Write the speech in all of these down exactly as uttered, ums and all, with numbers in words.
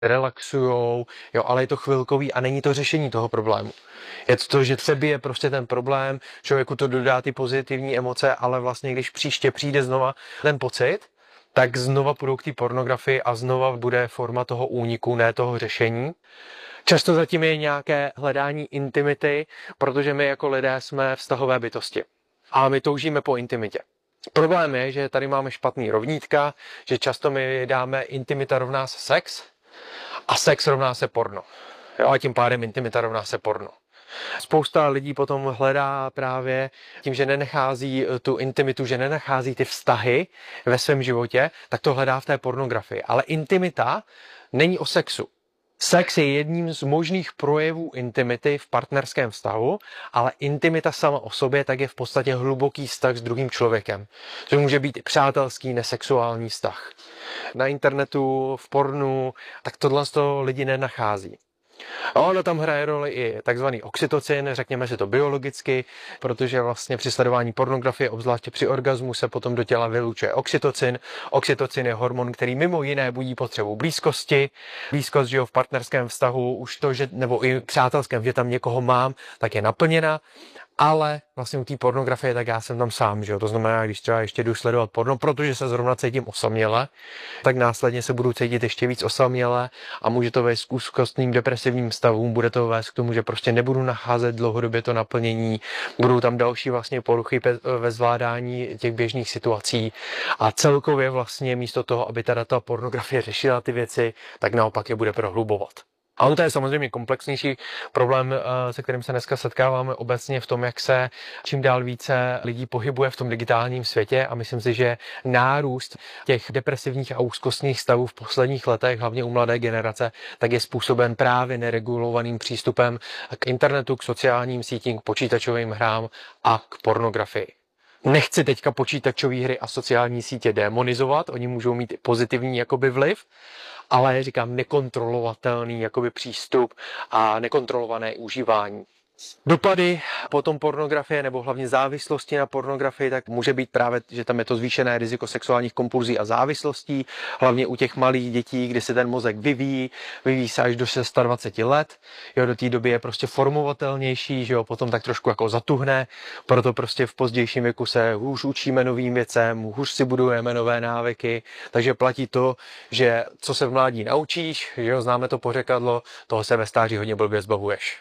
relaxujou, jo, ale je to chvilkový a není to řešení toho problému. Je to to, že přebije prostě ten problém, člověku to dodá ty pozitivní emoce, ale vlastně když příště přijde znova ten pocit, tak znova půjdou k té pornografii a znova bude forma toho úniku, ne toho řešení. Často zatím je nějaké hledání intimity, protože my jako lidé jsme vztahové bytosti. A my toužíme po intimitě. Problém je, že tady máme špatný rovnítka, že často my dáme intimita rovná se sex a sex rovná se porno. Jo, a tím pádem intimita rovná se porno. Spousta lidí potom hledá právě tím, že nenachází tu intimitu, že nenachází ty vztahy ve svém životě, tak to hledá v té pornografii. Ale intimita není o sexu. Sex je jedním z možných projevů intimity v partnerském vztahu, ale intimita sama o sobě tak je v podstatě hluboký vztah s druhým člověkem. To může být i přátelský, nesexuální vztah. Na internetu, v pornu, tak tohle z toho lidi nenachází. A ono tam hraje roli i takzvaný oxytocin, řekněme si to biologicky, protože vlastně při sledování pornografie, obzvláště při orgazmu, se potom do těla vylučuje oxytocin. Oxytocin je hormon, který mimo jiné budí potřebu blízkosti. Blízkost, že jo, v partnerském vztahu, už to, že, nebo i přátelském, že tam někoho mám, tak je naplněna. Ale vlastně u té pornografie, tak já jsem tam sám, že jo? To znamená, když třeba ještě jdu sledovat porno, protože se zrovna cítím osaměle, tak následně se budu cítit ještě víc osaměle a může to vést k úzkostným depresivním stavům, bude to vést k tomu, že prostě nebudu nacházet dlouhodobě to naplnění, budou tam další vlastně poruchy ve zvládání těch běžných situací a celkově vlastně místo toho, aby teda ta pornografie řešila ty věci, tak naopak je bude prohlubovat. A on to je samozřejmě komplexnější problém, se kterým se dneska setkáváme obecně v tom, jak se čím dál více lidí pohybuje v tom digitálním světě a myslím si, že nárůst těch depresivních a úzkostných stavů v posledních letech, hlavně u mladé generace, tak je způsoben právě neregulovaným přístupem k internetu, k sociálním sítím, k počítačovým hrám a k pornografii. Nechci teďka počítačové hry a sociální sítě demonizovat, oni můžou mít pozitivní jakoby vliv, ale říkám nekontrolovatelný jakoby přístup a nekontrolované užívání. Dopady potom pornografie nebo hlavně závislosti na pornografii, tak může být právě, že tam je to zvýšené riziko sexuálních kompulzí a závislostí, hlavně u těch malých dětí, kdy se ten mozek vyvíjí, vyvíjí se až do dvacet šest let, jo, do té doby je prostě formovatelnější, že jo, potom tak trošku jako zatuhne, proto prostě v pozdějším věku se hůř učíme novým věcem, hůř si budujeme nové návyky, takže platí to, že co se v mládí naučíš, že jo, známe to pořekadlo, toho se ve stáří hodně blbě zbavuješ.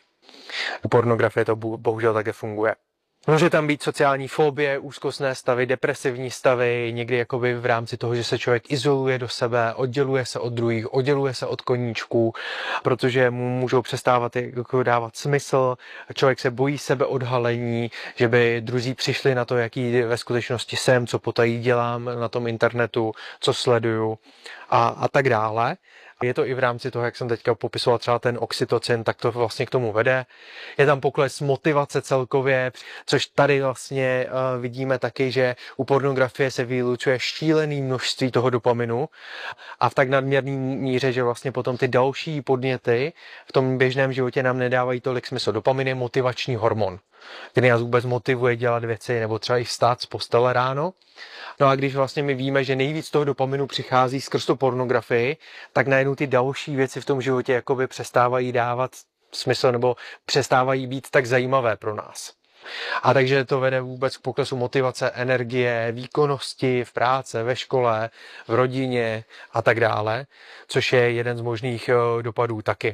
U pornografie to bohužel také funguje. Může tam být sociální fobie, úzkostné stavy, depresivní stavy, někdy jakoby v rámci toho, že se člověk izoluje do sebe, odděluje se od druhých, odděluje se od koníčků, protože mu můžou přestávat jako dávat smysl, člověk se bojí sebeodhalení, že by druzí přišli na to, jaký ve skutečnosti jsem, co potají dělám na tom internetu, co sleduju a, a tak dále. Je to i v rámci toho, jak jsem teďka popisoval třeba ten oxytocin, tak to vlastně k tomu vede. Je tam pokles motivace celkově, což tady vlastně uh, vidíme taky, že u pornografie se vylučuje šílený množství toho dopaminu a v tak nadměrné míře, že vlastně potom ty další podněty v tom běžném životě nám nedávají tolik smysl. Dopamin je motivační hormon, který nás vůbec motivuje dělat věci nebo třeba i vstát z postele ráno. No a když vlastně my víme, že nejvíc toho dopaminu přichází skrz tu pornografii, tak najednou ty další věci v tom životě jakoby přestávají dávat smysl nebo přestávají být tak zajímavé pro nás. A takže to vede vůbec k poklesu motivace, energie, výkonnosti v práci, ve škole, v rodině a tak dále, což je jeden z možných dopadů taky.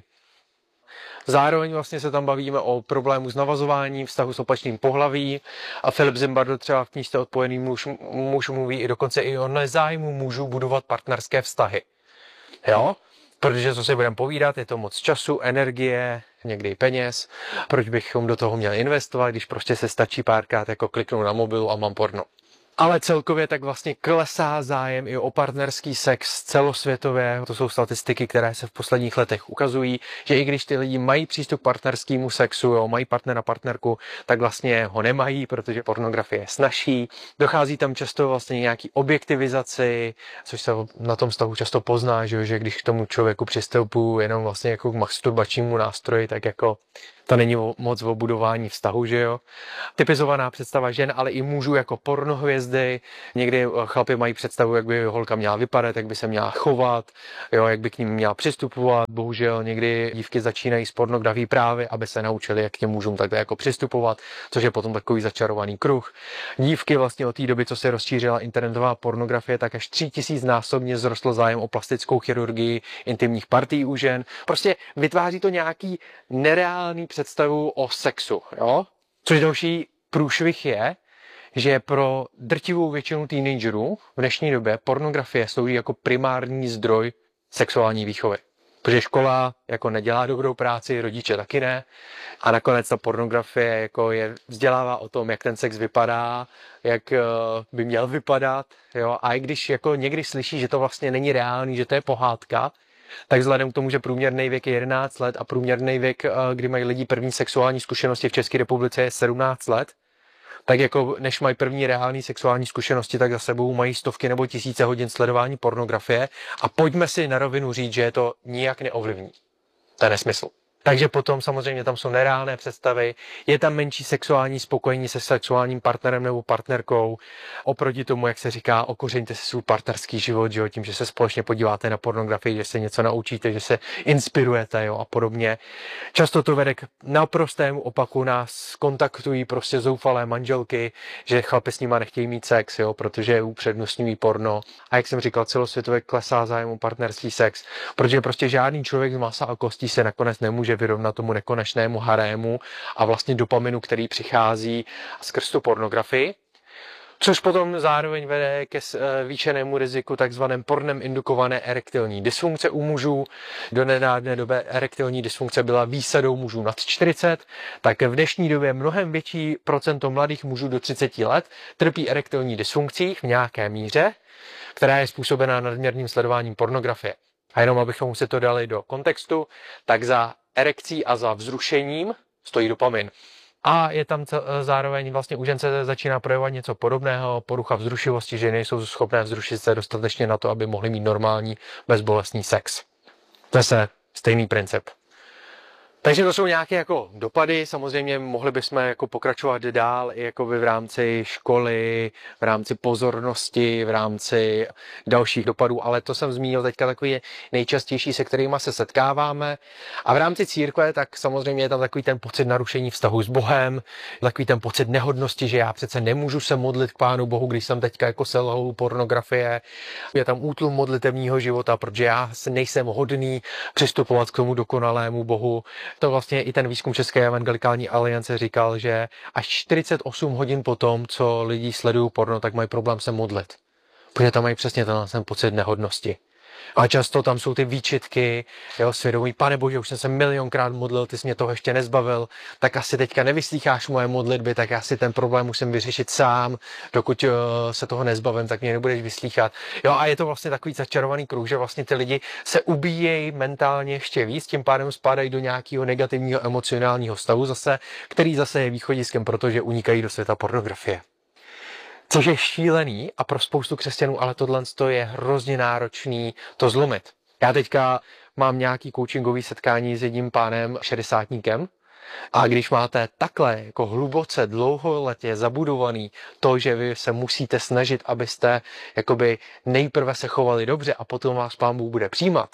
Zároveň vlastně se tam bavíme o problému s navazováním vztahu s opačným pohlaví a Philip Zimbardo třeba v knížce Odpojený muž, muž mluví i dokonce i o nezájmu mužů budovat partnerské vztahy. Jo? Protože co si budeme povídat, je to moc času, energie, někdy i peněz. Proč bychom do toho měli investovat, když prostě se stačí párkrát jako kliknout na mobilu a mám porno. Ale celkově tak vlastně klesá zájem i o partnerský sex celosvětově. To jsou statistiky, které se v posledních letech ukazují, že i když ty lidi mají přístup k partnerskému sexu, jo, mají partnera, partnerku, tak vlastně ho nemají, protože pornografie je snazší. Dochází tam často vlastně nějaký objektivizaci, což se na tom vztahu často pozná, že, že když k tomu člověku přistupuji jenom vlastně jako k masturbačnímu nástroji, tak jako to není moc o budování vztahu, že jo. Typizovaná představa žen, ale i mužů jako pornohvězd brzdy, někdy chlapi mají představu, jak by holka měla vypadat, jak by se měla chovat, jo, jak by k ním měla přistupovat. Bohužel někdy dívky začínají s pornografií právě, aby se naučili, jak k těm mužům takhle jako přistupovat, což je potom takový začarovaný kruh. Dívky vlastně od té doby, co se rozšířila internetová pornografie, tak až tři tisíce násobně vzrostl zájem o plastickou chirurgii intimních partí u žen. Prostě vytváří to nějaký nereálný představu o sexu, jo? Což další průšvih je, že pro drtivou většinu teenagerů v dnešní době pornografie slouží jako primární zdroj sexuální výchovy. Protože škola jako nedělá dobrou práci, rodiče taky ne. A nakonec ta pornografie jako je vzdělává o tom, jak ten sex vypadá, jak by měl vypadat. Jo? A i když jako někdy slyší, že to vlastně není reálný, že to je pohádka, tak vzhledem k tomu, že průměrný věk je jedenáct let a průměrný věk, kdy mají lidi první sexuální zkušenosti v České republice, je sedmnáct let, tak jako než mají první reální sexuální zkušenosti, tak za sebou mají stovky nebo tisíce hodin sledování pornografie a pojďme si na rovinu říct, že je to nijak neovlivní. To je nesmysl. Takže potom samozřejmě tam jsou nereálné představy, je tam menší sexuální spokojení se sexuálním partnerem nebo partnerkou, oproti tomu, jak se říká, okořeňte si svůj partnerský život, že jo, tím, že se společně podíváte na pornografii, že se něco naučíte, že se inspirujete, jo, a podobně. Často to vede k naprostému opaku, nás kontaktují prostě zoufalé manželky, že chlapi s nima nechtějí mít sex, jo, protože upřednostňují porno. A jak jsem říkal, celosvětově klesá zájem o partnerský sex, protože prostě žádný člověk z masa a kostí se nakonec nemůže vyrovnat tomu nekonečnému harému a vlastně dopaminu, který přichází skrz tu pornografii. Což potom zároveň vede ke zvýšenému riziku takzvaném pornem indukované erektilní dysfunkce u mužů. Do nedávné doby erektilní dysfunkce byla výsadou mužů nad čtyřicet, tak v dnešní době mnohem větší procento mladých mužů do třiceti let trpí erektilní dysfunkcí v nějaké míře, která je způsobená nadměrným sledováním pornografie. A jenom abychom si to dali do kontextu, tak za erekcí a za vzrušením stojí dopamin. A je tam zároveň vlastně u žen se začíná projevovat něco podobného, porucha vzrušivosti, že nejsou schopné vzrušit se dostatečně na to, aby mohli mít normální bezbolestný sex. Zase stejný princip. Takže to jsou nějaké jako dopady, samozřejmě mohli bychom jako pokračovat dál i jako v rámci školy, v rámci pozornosti, v rámci dalších dopadů, ale to jsem zmínil teďka takový nejčastější, se kterými se setkáváme. A v rámci církve, tak samozřejmě je tam takový ten pocit narušení vztahu s Bohem, takový ten pocit nehodnosti, že já přece nemůžu se modlit k Pánu Bohu, když jsem teďka jako selhal pornografie. Je tam útlum modlitevního života, protože já nejsem hodný přistupovat k tomu dokonalému Bohu. To vlastně i ten výzkum České evangelikální aliance říkal, že až čtyřicet osm hodin po tom, co lidi sledují porno, tak mají problém se modlit. Protože tam mají přesně ten, ten pocit nehodnosti. A často tam jsou ty výčitky, jo, svědomí, Pane Bože, už jsem se milionkrát modlil, ty jsi mě toho ještě nezbavil, tak asi teďka nevyslýcháš moje modlitby, tak já si ten problém musím vyřešit sám, dokud uh, se toho nezbavím, tak mě nebudeš vyslýchat. Jo, a je to vlastně takový začarovaný kruh, že vlastně ty lidi se ubíjejí mentálně ještě víc, tím pádem spadají do nějakého negativního emocionálního stavu zase, který zase je východiskem, protože unikají do světa pornografie. Což je šílený a pro spoustu křesťanů, ale tohle je hrozně náročný to zlomit. Já teďka mám nějaký coachingový setkání s jedním pánem šedesátníkem a když máte takhle jako hluboce dlouholetě zabudovaný to, že vy se musíte snažit, abyste jakoby nejprve se chovali dobře a potom vás Pán Bůh bude přijímat,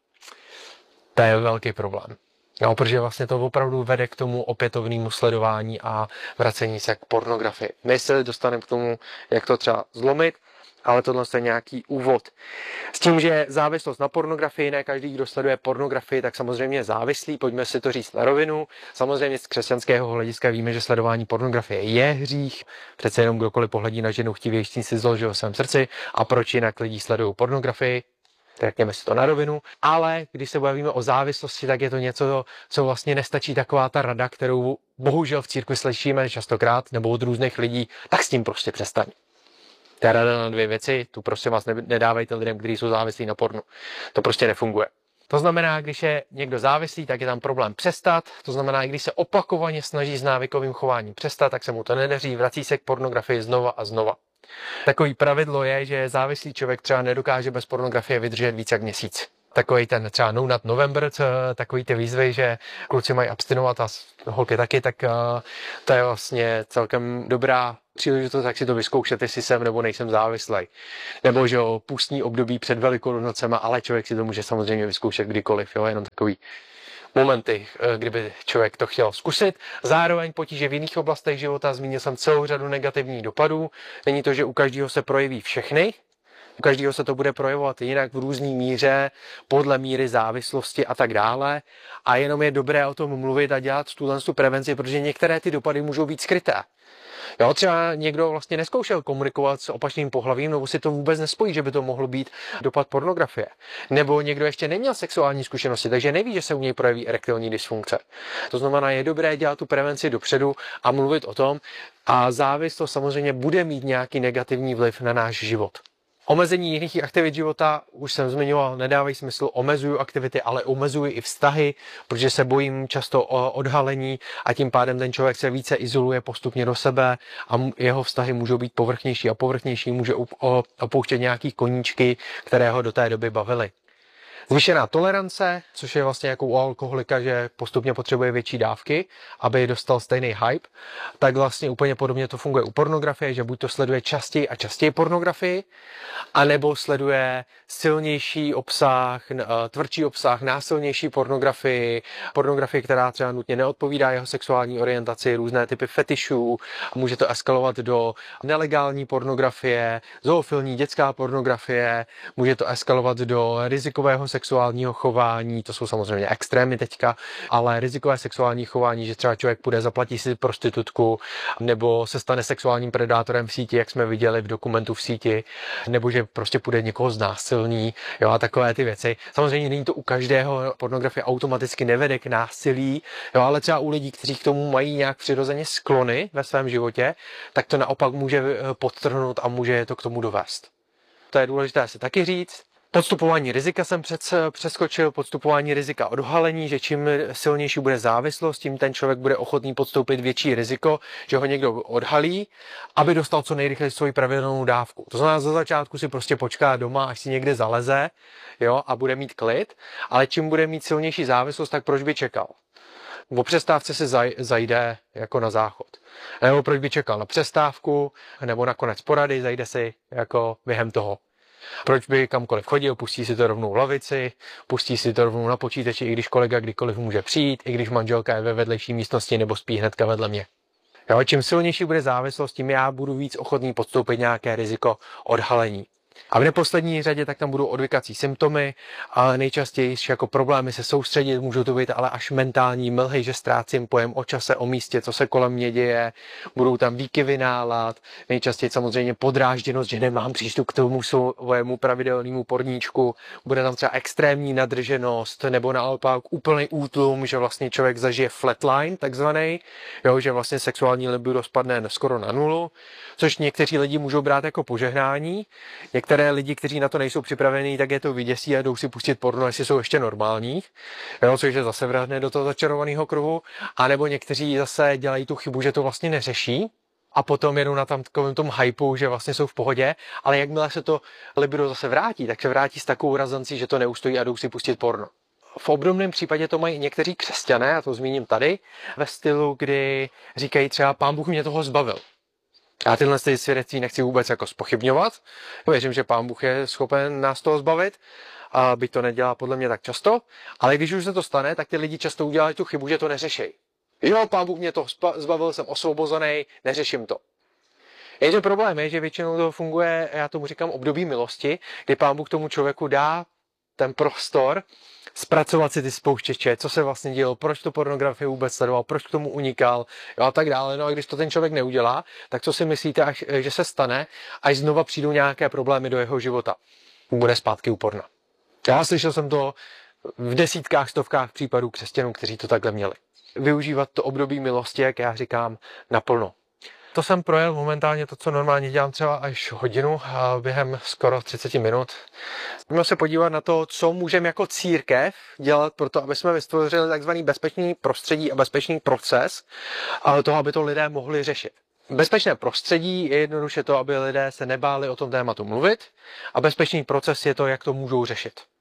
to je velký problém. No, protože vlastně to opravdu vede k tomu opětovnému sledování a vracení se k pornografii. My se dostaneme k tomu, jak to třeba zlomit, ale tohle je nějaký úvod. S tím, že závislost na pornografii, ne každý, kdo sleduje pornografii, tak samozřejmě je závislý, pojďme si to říct na rovinu. Samozřejmě z křesťanského hlediska víme, že sledování pornografie je hřích. Přece jenom kdokoliv pohledí na ženu chtivější si zloží o svém srdci. A proč jinak lidi sledují pornografii? Řekněme si to na rovinu, ale když se bavíme o závislosti, tak je to něco, co vlastně nestačí taková ta rada, kterou bohužel v církvi slyšíme častokrát, nebo od různých lidí, tak s tím prostě přestaň. Ta rada na dvě věci, tu prostě vás nedávejte lidem, kteří jsou závislí na pornu. To prostě nefunguje. To znamená, když je někdo závislý, tak je tam problém přestat. To znamená, když se opakovaně snaží s návykovým chováním přestat, tak se mu to nedaří, vrací se k pornografii znova a znova. Takový pravidlo je, že závislý člověk třeba nedokáže bez pornografie vydržet víc jak měsíc. Takový ten třeba No Nut November, takový ty výzvy, že kluci mají abstinovat a holky taky, tak to je vlastně celkem dobrá příležitost, jak si to vyzkoušet, jestli jsem nebo nejsem závislý. Nebo že jo, pustní období před Velikonocema, ale člověk si to může samozřejmě vyzkoušet kdykoliv, jo, jenom takový momenty, kdyby člověk to chtěl zkusit. Zároveň potíže v jiných oblastech života, zmínil jsem celou řadu negativních dopadů. Není to, že u každého se projeví všechny, u každého se to bude projevovat jinak v různé míře, podle míry závislosti a tak dále. A jenom je dobré o tom mluvit a dělat tuhle prevenci, protože některé ty dopady můžou být skryté. Jo, třeba někdo vlastně neskoušel komunikovat s opačným pohlavím, nebo si to vůbec nespojí, že by to mohlo být dopad pornografie. Nebo někdo ještě neměl sexuální zkušenosti, takže neví, že se u něj projeví erektilní dysfunkce. To znamená, je dobré dělat tu prevenci dopředu a mluvit o tom. A závislost samozřejmě bude mít nějaký negativní vliv na náš život. Omezení jiných aktivit života, už jsem zmiňoval, nedávají smysl, omezuju aktivity, ale omezuji i vztahy, protože se bojím často o odhalení a tím pádem ten člověk se více izoluje postupně do sebe a jeho vztahy můžou být povrchnější a povrchnější, může opouštět nějaký koníčky, které ho do té doby bavily. Zvýšená tolerance, což je vlastně jako u alkoholika, že postupně potřebuje větší dávky, aby dostal stejný hype, tak vlastně úplně podobně to funguje u pornografie, že buď to sleduje častěji a častěji pornografii, anebo sleduje silnější obsah, tvrdší obsah, násilnější pornografii, pornografii, která třeba nutně neodpovídá jeho sexuální orientaci, různé typy fetišů, může to eskalovat do nelegální pornografie, zoofilní dětská pornografie, může to eskalovat do rizikového sexuálního chování, to jsou samozřejmě extrémy teďka, ale rizikové sexuální chování, že třeba člověk půjde, zaplatí si prostitutku, nebo se stane sexuálním predátorem v síti, jak jsme viděli v dokumentu v síti, nebo že prostě půjde někoho znásilní, jo, a takové ty věci. Samozřejmě není to u každého, pornografie automaticky nevede k násilí, jo, ale třeba u lidí, kteří k tomu mají nějak přirozeně sklony ve svém životě, tak to naopak může podtrhnout a může je to k tomu dovést. To je důležité si taky říct. Podstupování rizika jsem před, přeskočil, podstupování rizika odhalení, že čím silnější bude závislost, tím ten člověk bude ochotný podstoupit větší riziko, že ho někdo odhalí, aby dostal co nejrychleji svoji pravidelnou dávku. To znamená, za začátku si prostě počká doma, až si někde zaleze, jo, a bude mít klid, ale čím bude mít silnější závislost, tak proč by čekal? O přestávce si zaj, zajde jako na záchod. Nebo proč by čekal na přestávku, nebo na konec porady, zajde si jako během toho. Proč by kamkoliv chodil, pustí si to rovnou v lavici, pustí si to rovnou na počítači, i když kolega kdykoliv může přijít, i když manželka je ve vedlejší místnosti nebo spí hnedka vedle mě. Jo, čím silnější bude závislost, tím já budu víc ochotný podstoupit nějaké riziko odhalení. A v neposlední řadě tak tam budou odvykací symptomy, ale nejčastěji jako problémy se soustředit, můžou to být ale až mentální mlhy, že ztrácím pojem o čase, o místě, co se kolem mě děje, budou tam výkyvy nálad, nejčastěji samozřejmě podrážděnost, že nemám přístup k tomu svému pravidelnému porníčku, bude tam třeba extrémní nadrženost, nebo naopak úplný útlum, že vlastně člověk zažije flatline, takzvaný, jo, že vlastně sexuální libido spadne skoro na nulu, což někteří lidi můžou brát jako požehnání. Některé lidi, kteří na to nejsou připravení, tak je to vyděsí a jdou si pustit porno, jestli jsou ještě normální, jo, což je zase vrhne do toho začarovaného kruhu. A nebo někteří zase dělají tu chybu, že to vlastně neřeší a potom jedou na tam takovém tom hypeu, že vlastně jsou v pohodě, ale jakmile se to libido zase vrátí, tak se vrátí s takovou razancí, že to neustojí a jdou si pustit porno. V obdobném případě to mají někteří křesťané, a to zmíním tady, ve stylu, kdy říkají třeba Pán Bůh mě toho zbavil. Já tyhle svědectví nechci vůbec jako zpochybňovat. Věřím, že Pán Bůh je schopen nás toho zbavit, a byť to nedělá podle mě tak často, ale když už se to stane, tak ty lidi často udělají tu chybu, že to neřeší. Jo, Pán Bůh mě to zbavil, jsem osvobozený, neřeším to. Jenže problém je, že většinou to funguje, já tomu říkám období milosti, kdy Pán Bůh tomu člověku dá ten prostor zpracovat si ty spouštěče, co se vlastně dělo, proč to pornografii vůbec sledoval, proč k tomu unikal, jo, a tak dále. No a když to ten člověk neudělá, tak co si myslíte, až, že se stane, až znova přijdou nějaké problémy do jeho života? Bude zpátky u porna. Já slyšel jsem to v desítkách, stovkách případů křesťanů, kteří to takhle měli. Využívat to období milosti, jak já říkám, naplno. To jsem projel momentálně to, co normálně dělám třeba až hodinu během skoro třicet minut. Můžeme se podívat na to, co můžeme jako církev dělat pro to, aby jsme vytvořili takzvaný bezpečný prostředí a bezpečný proces, ale toho, aby to lidé mohli řešit. Bezpečné prostředí je jednoduše to, aby lidé se nebáli o tom tématu mluvit, a bezpečný proces je to, jak to můžou řešit.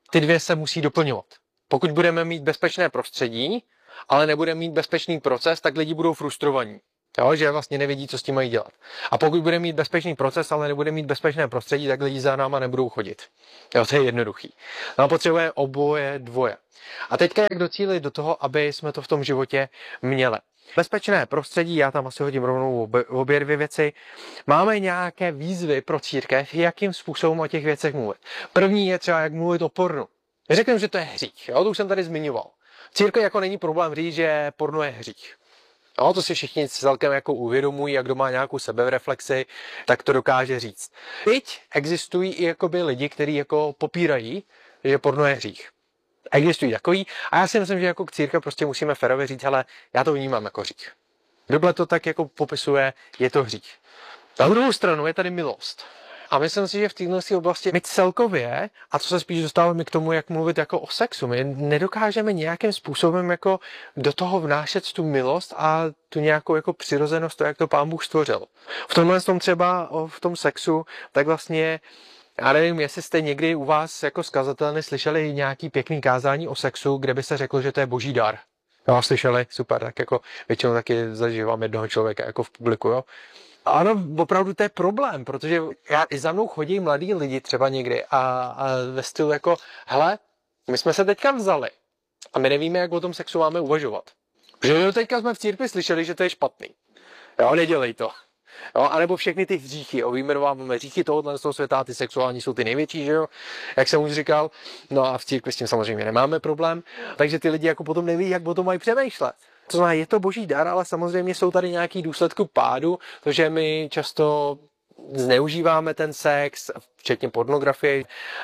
Ty dvě se musí doplňovat. Pokud budeme mít bezpečné prostředí, ale nebudeme mít bezpečný proces, tak lidi budou frustrovaní. Jo, že vlastně nevědí, co s tím mají dělat. A pokud budeme mít bezpečný proces, ale nebudeme mít bezpečné prostředí, tak lidi za náma nebudou chodit. Jo, to je jednoduchý. No a potřebuje oboje dvoje. A teďka jak docílit do toho, aby jsme to v tom životě měli. Bezpečné prostředí, já tam asi hodím rovnou obě, obě dvě věci. Máme nějaké výzvy pro církev, jakým způsobem o těch věcech mluvit. První je třeba, jak mluvit o pornu. Řeknu, že to je hřích. Jo, to už jsem tady zmiňoval. Církev jako není problém říct, že porno je hřích. No, to si všichni celkem jako uvědomují a kdo má nějakou sebereflexi, tak to dokáže říct. Teď existují i jakoby lidi, kteří jako popírají, že porno je hřích. Existují takový a já si myslím, že jako k církev prostě musíme férově říct, hele, já to vnímám jako hřích. Bible to tak jako popisuje, je to hřích. Na druhou stranu je tady milost. A myslím si, že v této oblasti my celkově, a co se spíš dostáváme k tomu, jak mluvit jako o sexu, my nedokážeme nějakým způsobem jako do toho vnášet tu milost a tu nějakou jako přirozenost, to, jak to Pán Bůh stvořil. V tomhle tom třeba v tom sexu, tak vlastně já nevím, jestli jste někdy u vás jako skazatelny slyšeli nějaký pěkný kázání o sexu, kde by se řeklo, že to je boží dar. Jo, slyšeli? Super, tak jako většinou taky zažívám jednoho člověka jako v publiku, jo. Ano, opravdu to je problém, protože já, i za mnou chodí mladí lidi třeba někdy a, a ve stylu jako, hele, my jsme se teďka vzali a my nevíme, jak o tom sexu máme uvažovat. Protože teďka jsme v církvi slyšeli, že to je špatný. Jo, nedělej to. Jo, anebo všechny ty hříchy, o, vyjmenováváme hříchy tohohle z toho světa, ty sexuální jsou ty největší, že jo, jak jsem už říkal, no a v církvi s tím samozřejmě nemáme problém, takže ty lidi jako potom neví, jak o tom mají přemýšlet. To znamená, je to boží dar, ale samozřejmě jsou tady nějaký důsledky pádu, protože my často zneužíváme ten sex, včetně pornografie,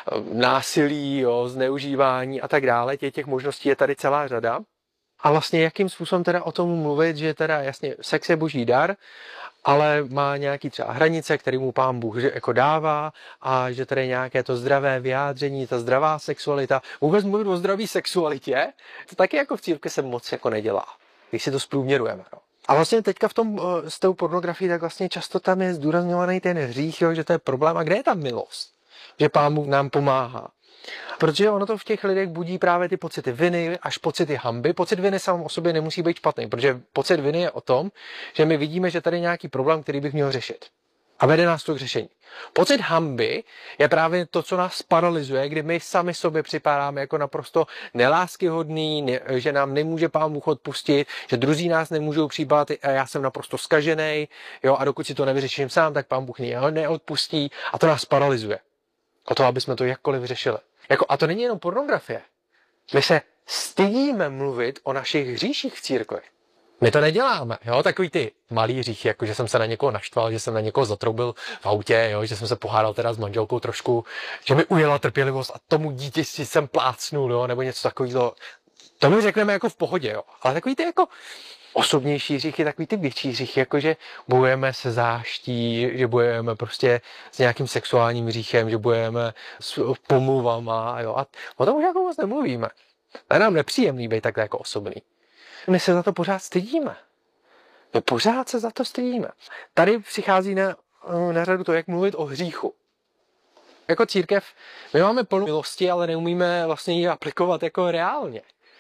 násilí, jo, zneužívání a tak dále, těch, těch možností je tady celá řada. A vlastně jakým způsobem teda o tom mluvit, že teda jasně sex je boží dar, ale má nějaký třeba hranice, který mu Pán Bůh jako dává a že tady je nějaké to zdravé vyjádření, ta zdravá sexualita. Vůbec mluvit o zdravé sexualitě, to taky jako v církvi se moc jako nedělá, když si to zprůměrujeme. No. A vlastně teďka v tom s tou pornografií, tak vlastně často tam je zdůrazňovaný ten hřích, jo, že to je problém. A kde je ta milost? Že Pán Bůh nám pomáhá. Protože ono to v těch lidech budí právě ty pocity viny až pocity hanby. Pocit viny sám o sobě nemusí být špatný, protože pocit viny je o tom, že my vidíme, že tady je nějaký problém, který bych měl řešit. A vede nás to k řešení. Pocit hanby je právě to, co nás paralyzuje, kdy my sami sobě připadáme jako naprosto neláskyhodný, ne, že nám nemůže Pán Bůh odpustit, že druzí nás nemůžou přibát a já jsem naprosto zkažený, jo, a dokud si to nevyřeším sám, tak Pán Bůh mě neodpustí a to nás paralyzuje. O to, aby jsme to jakkoliv řešili. Jako, a to není jenom pornografie. My se stydíme mluvit o našich hříších v církvi. My to neděláme, jo, takový ty malý hříchy, jako že jsem se na někoho naštval, že jsem na někoho zatroubil v autě, jo, že jsem se pohádal teda s manželkou trošku, že mi ujela trpělivost a tomu dítě si jsem plácnul, jo, nebo něco takového. To my řekneme jako v pohodě, jo, ale takový ty jako osobnější hříchy, takový ty větší hříchy, jako že bojujeme se záští, že bojujeme prostě s nějakým sexuálním hříchem, že bojujeme s pomluvama, jo, a o tom už jako moc nemluvíme. To je nám nepříjemný být takhle jako osobný. My se za to pořád stydíme. My pořád se za to stydíme. Tady přichází na, na řadu to, jak mluvit o hříchu. Jako církev, my máme plnou milosti, ale neumíme vlastně ji aplikovat jako reálně.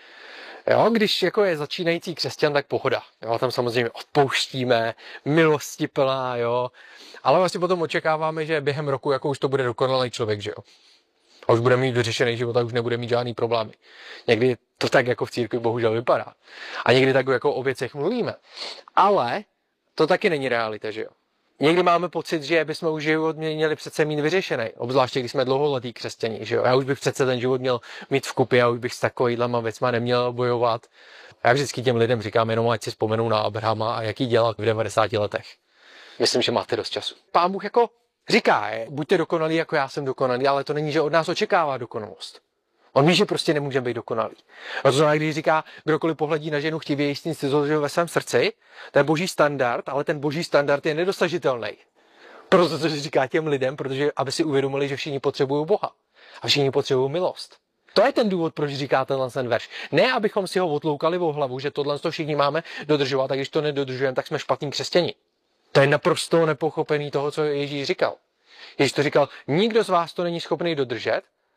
Jo, když jako je začínající křesťan, tak pohoda. Jo, tam samozřejmě odpouštíme, milosti plná, jo. Ale vlastně potom očekáváme, že během roku jako už to bude dokonalý člověk, že jo. A už bude mít vyřešený život a už nebude mít žádný problémy. Někdy to tak jako v církvi bohužel vypadá. A někdy tak jako o věcech mluvíme. Ale to taky není realita, že jo. Někdy máme pocit, že bychom už život měli přece mít vyřešený, obzvláště když jsme dlouholetí křesťaní, že jo. Já už bych přece ten život měl mít vkupy, já už bych s takovýhlema věcma neměl bojovat. Já vždycky těm lidem říkám jenom, ať si vzpomenou na Abrahama a jaký dělal v devadesáti letech. Myslím, že máte dost času. Pán Bůh jako říká, je, buďte dokonalí, jako já jsem dokonalý, ale to není, že od nás očekává dokonalost. On ví, že prostě nemůžeme být dokonalý. A to znamená, když říká, kdokoliv pohledí na ženu chtivě jistý cizožil ve svém srdci, to je boží standard, ale ten boží standard je nedosažitelný. Proto to říká těm lidem, protože aby si uvědomili, že všichni potřebují Boha. A všichni potřebují milost. To je ten důvod, proč říká tenhle ten verš. Ne, abychom si ho odloukali o hlavu, že tohle to všichni máme dodržovat, a když to nedodržujeme, tak jsme špatní křesťani. To je naprosto nepochopený toho, co Ježíš říkal. Ježíš to říkal, nikdo z vás to není schopný dodržet,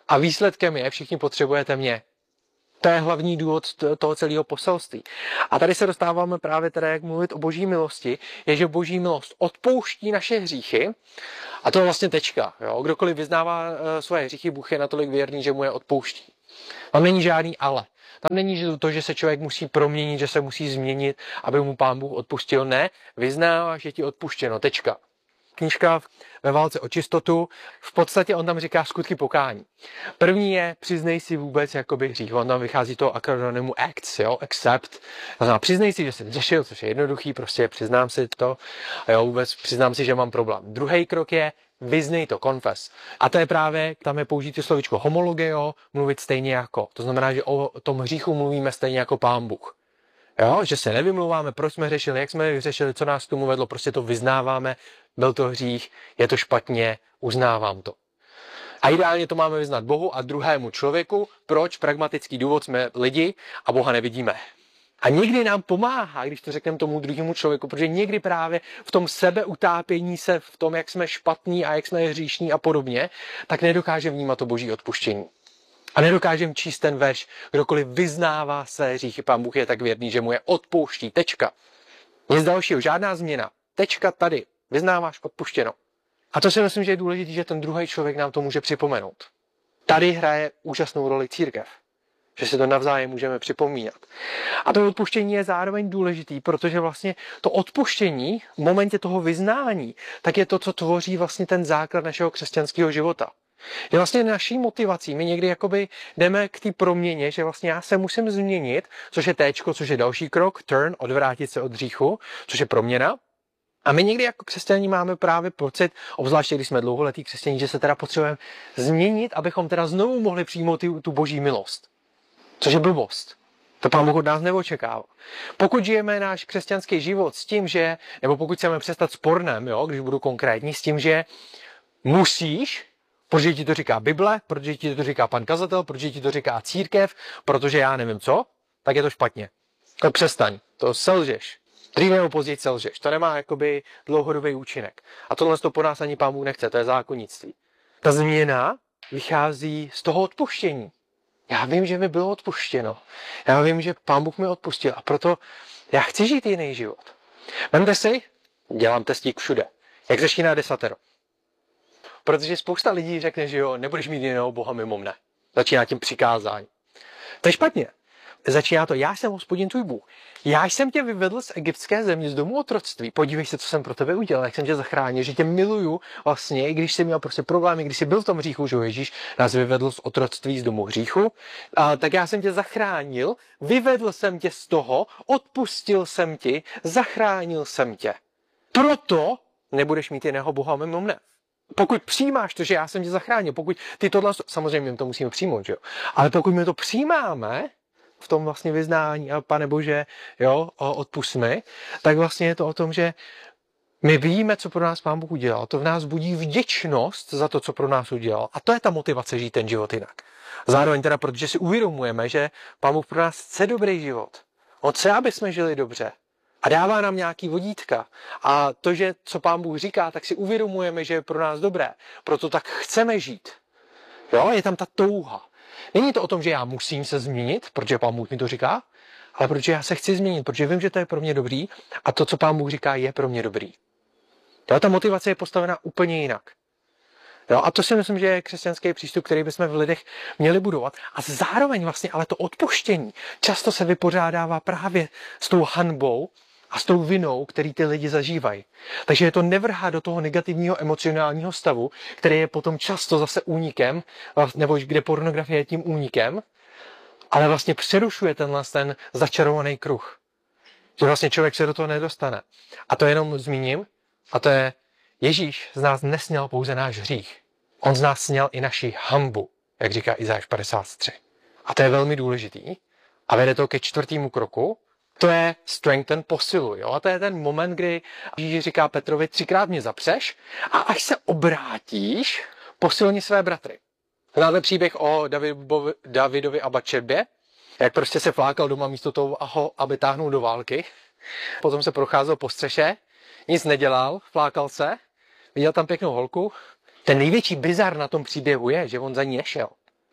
A výsledkem je, všichni potřebujete mě. To je hlavní důvod toho celého poselství. A tady se dostáváme právě teda, jak mluvit o boží milosti, je, že boží milost odpouští naše hříchy a to je vlastně tečka. Jo? Kdokoliv vyznává svoje hříchy, Bůh je natolik věrný, že mu je odpouští. Tam není žádný ale. Tam není to, že se člověk musí proměnit, že se musí změnit, aby mu Pán Bůh odpustil. Ne, vyznává, že ti odpuštěno, tečka. Knížka Ve válce o čistotu, v podstatě on tam říká skutky pokání. První je, přiznej si vůbec jakoby hřích. On tam vychází toho akronymu acts, jo, accept. To znamená, přiznej si, že jsi řešil, což je jednoduchý, prostě přiznám si to, a jo, vůbec přiznám si, že mám problém. Druhý krok je, vyznej to, confess. A to je právě, tam je použít slovíčko homologeo, mluvit stejně jako. To znamená, že o tom hříchu mluvíme stejně jako Pán Bůh. Jo, že se nevymlouváme, proč jsme řešili, jak jsme řešili, co nás k tomu vedlo, prostě to vyznáváme, byl to hřích, je to špatně, uznávám to. A ideálně to máme vyznat Bohu a druhému člověku. Proč? Pragmatický důvod, jsme lidi a Boha nevidíme. A někdy nám pomáhá, když to řekneme tomu druhému člověku, protože někdy právě v tom sebeutápění se, v tom, jak jsme špatní a jak jsme hříšní a podobně, tak nedokáže vnímat to boží odpuštění. A nedokážeme číst ten verš, kdokoliv vyznává své hříchy, Pán Bůh je tak věrný, že mu je odpouští, tečka. Nic dalšího, žádná změna, tečka tady, vyznáváš odpuštěno. A to si myslím, že je důležité, že ten druhý člověk nám to může připomenout. Tady hraje úžasnou roli církev, že si to navzájem můžeme připomínat. A to odpuštění je zároveň důležitý, protože vlastně to odpuštění v momentě toho vyznání, tak je to, co tvoří vlastně ten základ našeho křesťanského života. Je vlastně naší motivací, my někdy jakoby jdeme k té proměně, že vlastně já se musím změnit, což je téčko, což je další krok, turn, odvrátit se od hříchu, což je proměna. A my někdy jako křesťaní máme právě pocit, obzvláště když jsme dlouholetí křesťaní, že se teda potřebujeme změnit, abychom teda znovu mohli přijmout tu, tu boží milost. Což je blbost. To Pán Bůh od nás neočekává. Pokud žijeme náš křesťanský život s tím, že, nebo pokud chceme přestat s pornem, jo, když budu konkrétní, s tím, že musíš, protože ti to říká Bible, protože ti to říká pan kazatel, protože ti to říká církev, protože já nevím co, tak je to špatně. Tak přestaň, to selžeš. Dříve nebo později selžeš. To nemá jakoby dlouhodobý účinek. A tohle to po nás ani Pán Bůh nechce, to je zákonnictví. Ta změna vychází z toho odpuštění. Já vím, že mi bylo odpuštěno. Já vím, že Pán Bůh mi odpustil a proto já chci žít jiný život. Vemte si, dělám testík všude. Jak začíná desatero? Protože spousta lidí řekne, že jo, nebudeš mít jiného Boha mimo mne. Začíná tím přikázání. To je špatně. Začíná to, já jsem Hospodin tvůj Bůh. Já jsem tě vyvedl z egyptské země, z domu otroctví. Podívej se, co jsem pro tebe udělal, jak jsem tě zachránil, že tě miluju vlastně, i když jsi měl prostě problémy, když jsi byl v tom hříchu, že Ježíš nás vyvedl z otroctví, z domu hříchu, a, tak já jsem tě zachránil, vyvedl jsem tě z toho, odpustil jsem ti, zachránil jsem tě. Proto nebudeš mít jiného Boha mimo mne. Pokud přijímáš to, že já jsem tě zachránil, pokud ty tohle, samozřejmě my to musíme přijmout, že jo, ale pokud my to přijímáme, v tom vlastně vyznání a Pane Bože, jo, odpusť mi, tak vlastně je to o tom, že my víme, co pro nás Pán Bůh udělal. To v nás budí vděčnost za to, co pro nás udělal. A to je ta motivace žít ten život jinak. Zároveň teda, protože si uvědomujeme, že Pán Bůh pro nás chce dobrý život. On chce, aby jsme žili dobře. A dává nám nějaký vodítka. A to, že co Pán Bůh říká, tak si uvědomujeme, že je pro nás dobré. Proto tak chceme žít. Jo, je tam ta touha. Není to o tom, že já musím se změnit, protože Pán Bůh mi to říká, ale protože já se chci změnit, protože vím, že to je pro mě dobrý a to, co Pán Bůh říká, je pro mě dobrý. Jo, ta motivace je postavená úplně jinak. Jo, a to si myslím, že je křesťanský přístup, který bychom v lidech měli budovat. A zároveň vlastně, ale to odpuštění často se vypořádává právě s tou hanbou a s tou vinou, který ty lidi zažívají. Takže je to nevrhá do toho negativního emocionálního stavu, který je potom často zase únikem, nebo kde pornografie je tím únikem, ale vlastně přerušuje tenhle ten začarovaný kruh. Že vlastně člověk se do toho nedostane. A to jenom zmíním, a to je, Ježíš z nás nesněl pouze náš hřích. On z nás sněl i naši hanbu, jak říká Izajáš padesát tři. A to je velmi důležitý. A vede to ke čtvrtému kroku, to je strengthen, posiluj. Jo? A to je ten moment, kdy Ježíš říká Petrovi, třikrát mě zapřeš a až se obrátíš, posilni své bratry. Znáte příběh o Davidovi, Davidovi a Batšebě? Jak prostě se flákal doma místo toho, aby táhnul do války. Potom se procházel po střeše, nic nedělal, flákal se, viděl tam pěknou holku. Ten největší bizar na tom příběhu je, že on za ní nešel.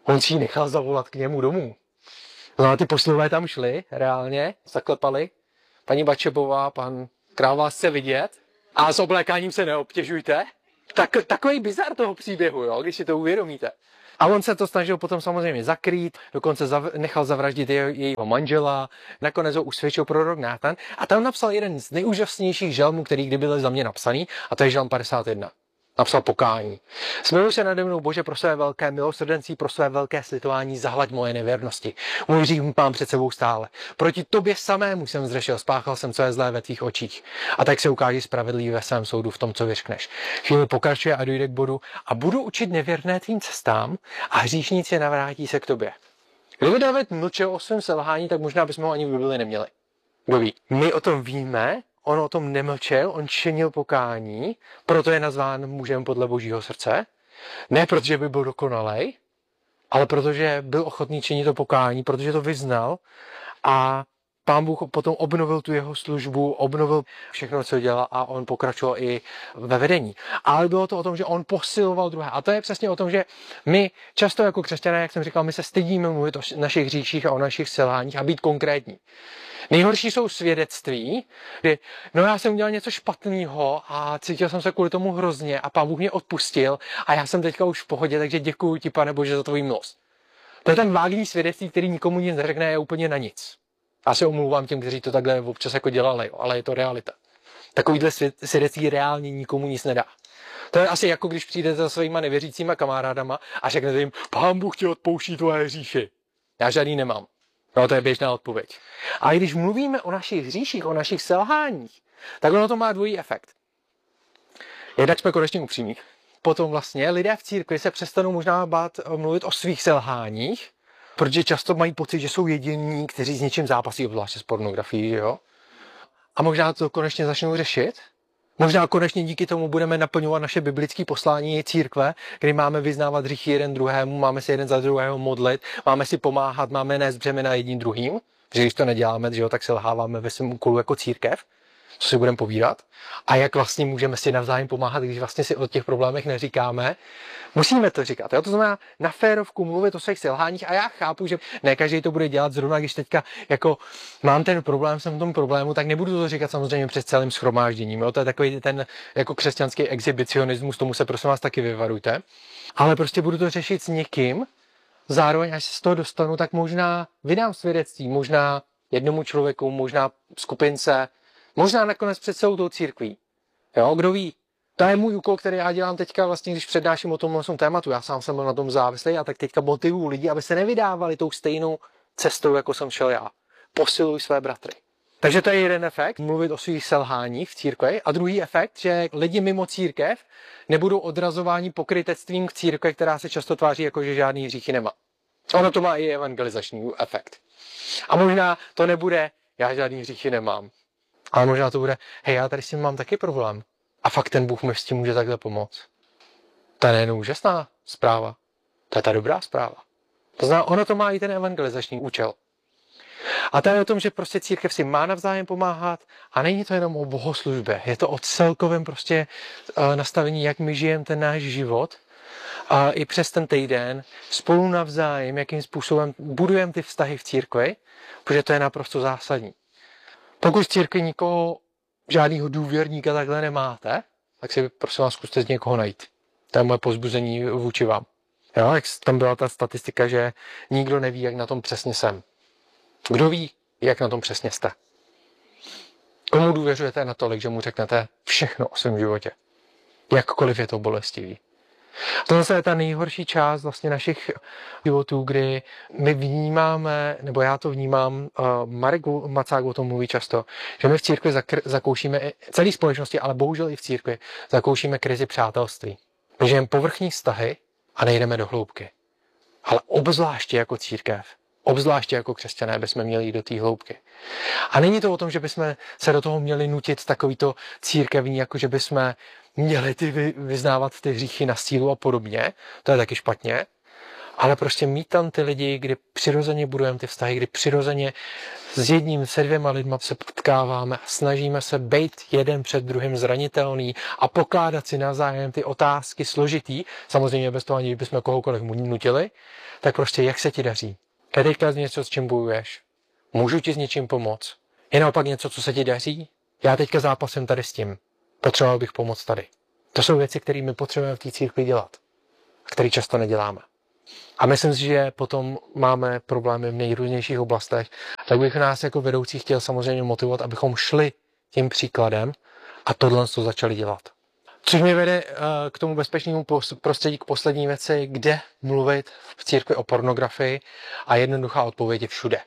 On si ji nechal zavolat k němu domů. No a ty poslové tam šli, reálně, zaklepali. Paní Bačebová, pan Král vás chce vidět. A s oblékáním se neobtěžujte. Tak, takový bizar toho příběhu, jo, když si to uvědomíte. A on se to snažil potom samozřejmě zakrýt, dokonce zav- nechal zavraždit je- jejího manžela, nakonec ho usvědčil prorok Nátan a tam napsal jeden z nejúžasnějších žalmů, který kdy byl za mě napsaný, a to je žalm padesát jedna. Napsal pokání. Smiluj se nade mnou, Bože, pro své velké milosrdenství, pro své velké slitování, zahlaď moje nevěrnosti. Můj hřích mám před sebou stále. Proti tobě samému jsem zřešil, spáchal jsem, co je zlé ve tvých očích. A tak se ukáží spravedlivý ve svém soudu v tom, co vyřkneš. Chvíli pokračuje a dojde k bodu a budu učit nevěrné tvým cestám a hříšníci navrátí se k tobě. Kdyby David mlčel o svém selhání, tak možná bychom ho ani v Bibli neměli. Kdo ví? My o tom víme, on o tom nemlčel, on činil pokání, proto je nazván mužem podle Božího srdce. Ne protože by byl dokonalej, ale protože byl ochotný činit to pokání, protože to vyznal a Pán Bůh potom obnovil tu jeho službu, obnovil všechno, co dělal a on pokračoval i ve vedení. Ale bylo to o tom, že on posiloval druhé. A to je přesně o tom, že my často jako křesťané, jak jsem říkal, my se stydíme mluvit o našich hříších a o našich selháních a být konkrétní. Nejhorší jsou svědectví, kdy no já jsem udělal něco špatného a cítil jsem se kvůli tomu hrozně a Pán Bůh mě odpustil a já jsem teďka už v pohodě, takže děkuji ti, Pane Bože, za tvou milost. To je ten vágní svědectví, který nikomu nic neřekne, je úplně na nic. Já se omlouvám těm, kteří to takhle občas jako dělali, jo, ale je to realita. Takovýhle svědectví reálně nikomu nic nedá. To je asi jako když přijdete za svýma nevěřícíma kamarádama a řeknete jim, Pán Bůh ti odpouští tvoje hříchy. Já žádný nemám. No, to je běžná odpověď. A když mluvíme o našich hříších, o našich selháních, tak ono to má dvojí efekt. Jednak jsme konečně upřímní. Potom vlastně lidé v církvi se přestanou možná bát mluvit o svých selháních, protože často mají pocit, že jsou jediní, kteří s něčím zápasí, obzvláště s pornografií, jo? A možná to konečně začnou řešit. Možná konečně díky tomu budeme naplňovat naše biblické poslání církve, kdy máme vyznávat hříchy jeden druhému, máme si jeden za druhého modlit, máme si pomáhat, máme nést břemena jedním druhým, protože když to neděláme, že jo, tak selháváme ve svém úkolu jako církev, co si budeme povídat. A jak vlastně můžeme si navzájem pomáhat, když vlastně si o těch problémech neříkáme. Musíme to říkat. Jo? To znamená na férovku mluvit o svých selháních a já chápu, že ne každý to bude dělat zrovna, když teďka jako mám ten problém, jsem v tom problému, tak nebudu to říkat samozřejmě před celým shromážděním. Jo? To je takový ten jako křesťanský exhibicionismus, tomu se prosím vás taky vyvarujte. Ale prostě budu to řešit s někým, zároveň až se z toho dostanu, tak možná vydám svědectví, možná jednomu člověku, možná skupince, možná nakonec před celou tou církví. Jo, kdo ví? To je můj úkol, který já dělám teďka vlastně, když přednáším o tomhle tématu. Já sám jsem byl na tom závislý a tak teďka motivuju lidi, aby se nevydávali tou stejnou cestou, jako jsem šel já. Posiluj své bratry. Takže to je jeden efekt, mluvit o svých selháních v církvi. A druhý efekt, že lidi mimo církev nebudou odrazováni pokrytectvím k církvi, která se často tváří jako, že žádný hříchy nemá. Ono to má i evangelizační efekt. A možná to nebude, já žádný hříchy nemám. Ale možná to bude, hej, já tady s tím mám taky problém. A fakt ten Bůh mi s tím může takhle pomoct. To je nejen úžasná zpráva. To je ta dobrá zpráva. To znamená, ono to má i ten evangelizační účel. A to je o tom, že prostě církev si má navzájem pomáhat a není to jenom o bohoslužbě. Je to o celkovém prostě nastavení, jak my žijeme ten náš život a i přes ten týden spolu navzájem, jakým způsobem budujeme ty vztahy v církvi, protože to je naprosto zásadní. Pokud v církvi nikoho, žádného důvěrníka takhle nemáte, tak si prosím vás zkuste z někoho najít. To je moje povzbuzení vůči vám. Jo, jak tam byla ta statistika, že nikdo neví, jak na tom přesně jsem. Kdo ví, jak na tom přesně jste? Komu důvěřujete natolik, že mu řeknete všechno o svém životě? Jakkoliv je to bolestivý. To zase je ta nejhorší část vlastně našich životů, kdy my vnímáme, nebo já to vnímám, uh, Marek Macák o tom mluví často, že my v církvi zakr- zakoušíme, celé společnosti, ale bohužel i v církvi, zakoušíme krizi přátelství. My žijeme povrchní vztahy a nejdeme do hloubky. Ale obzvláště jako církev, obzvláště jako křesťané bychom měli jít do té hloubky. A není to o tom, že bychom se do toho měli nutit takovýto církevní, jako že bychom měli ty vyznávat ty hříchy na sílu a podobně. To je taky špatně. Ale prostě mít tam ty lidi, kdy přirozeně budujeme ty vztahy, kdy přirozeně s jedním, se dvěma lidma se potkáváme a snažíme se být jeden před druhým zranitelný a pokládat si navzájem ty otázky složitý, samozřejmě bez toho, aniž bychom kohokoliv nutili, tak prostě jak se ti daří? Je teďka něco, s čím bojuješ? Můžu ti s něčím pomoct? Je naopak něco, co se ti daří? Já teďka zápasím tady s tím. Potřeboval bych pomoct tady. To jsou věci, které my potřebujeme v té církvi dělat, které často neděláme. A myslím si, že potom máme problémy v nejrůznějších oblastech. Tak bych nás jako vedoucí chtěl samozřejmě motivovat, abychom šli tím příkladem a tohle to začali dělat. Což mě vede k tomu bezpečnému prostředí, k poslední věci, kde mluvit v církvi o pornografii, a jednoduchá odpověď je všude.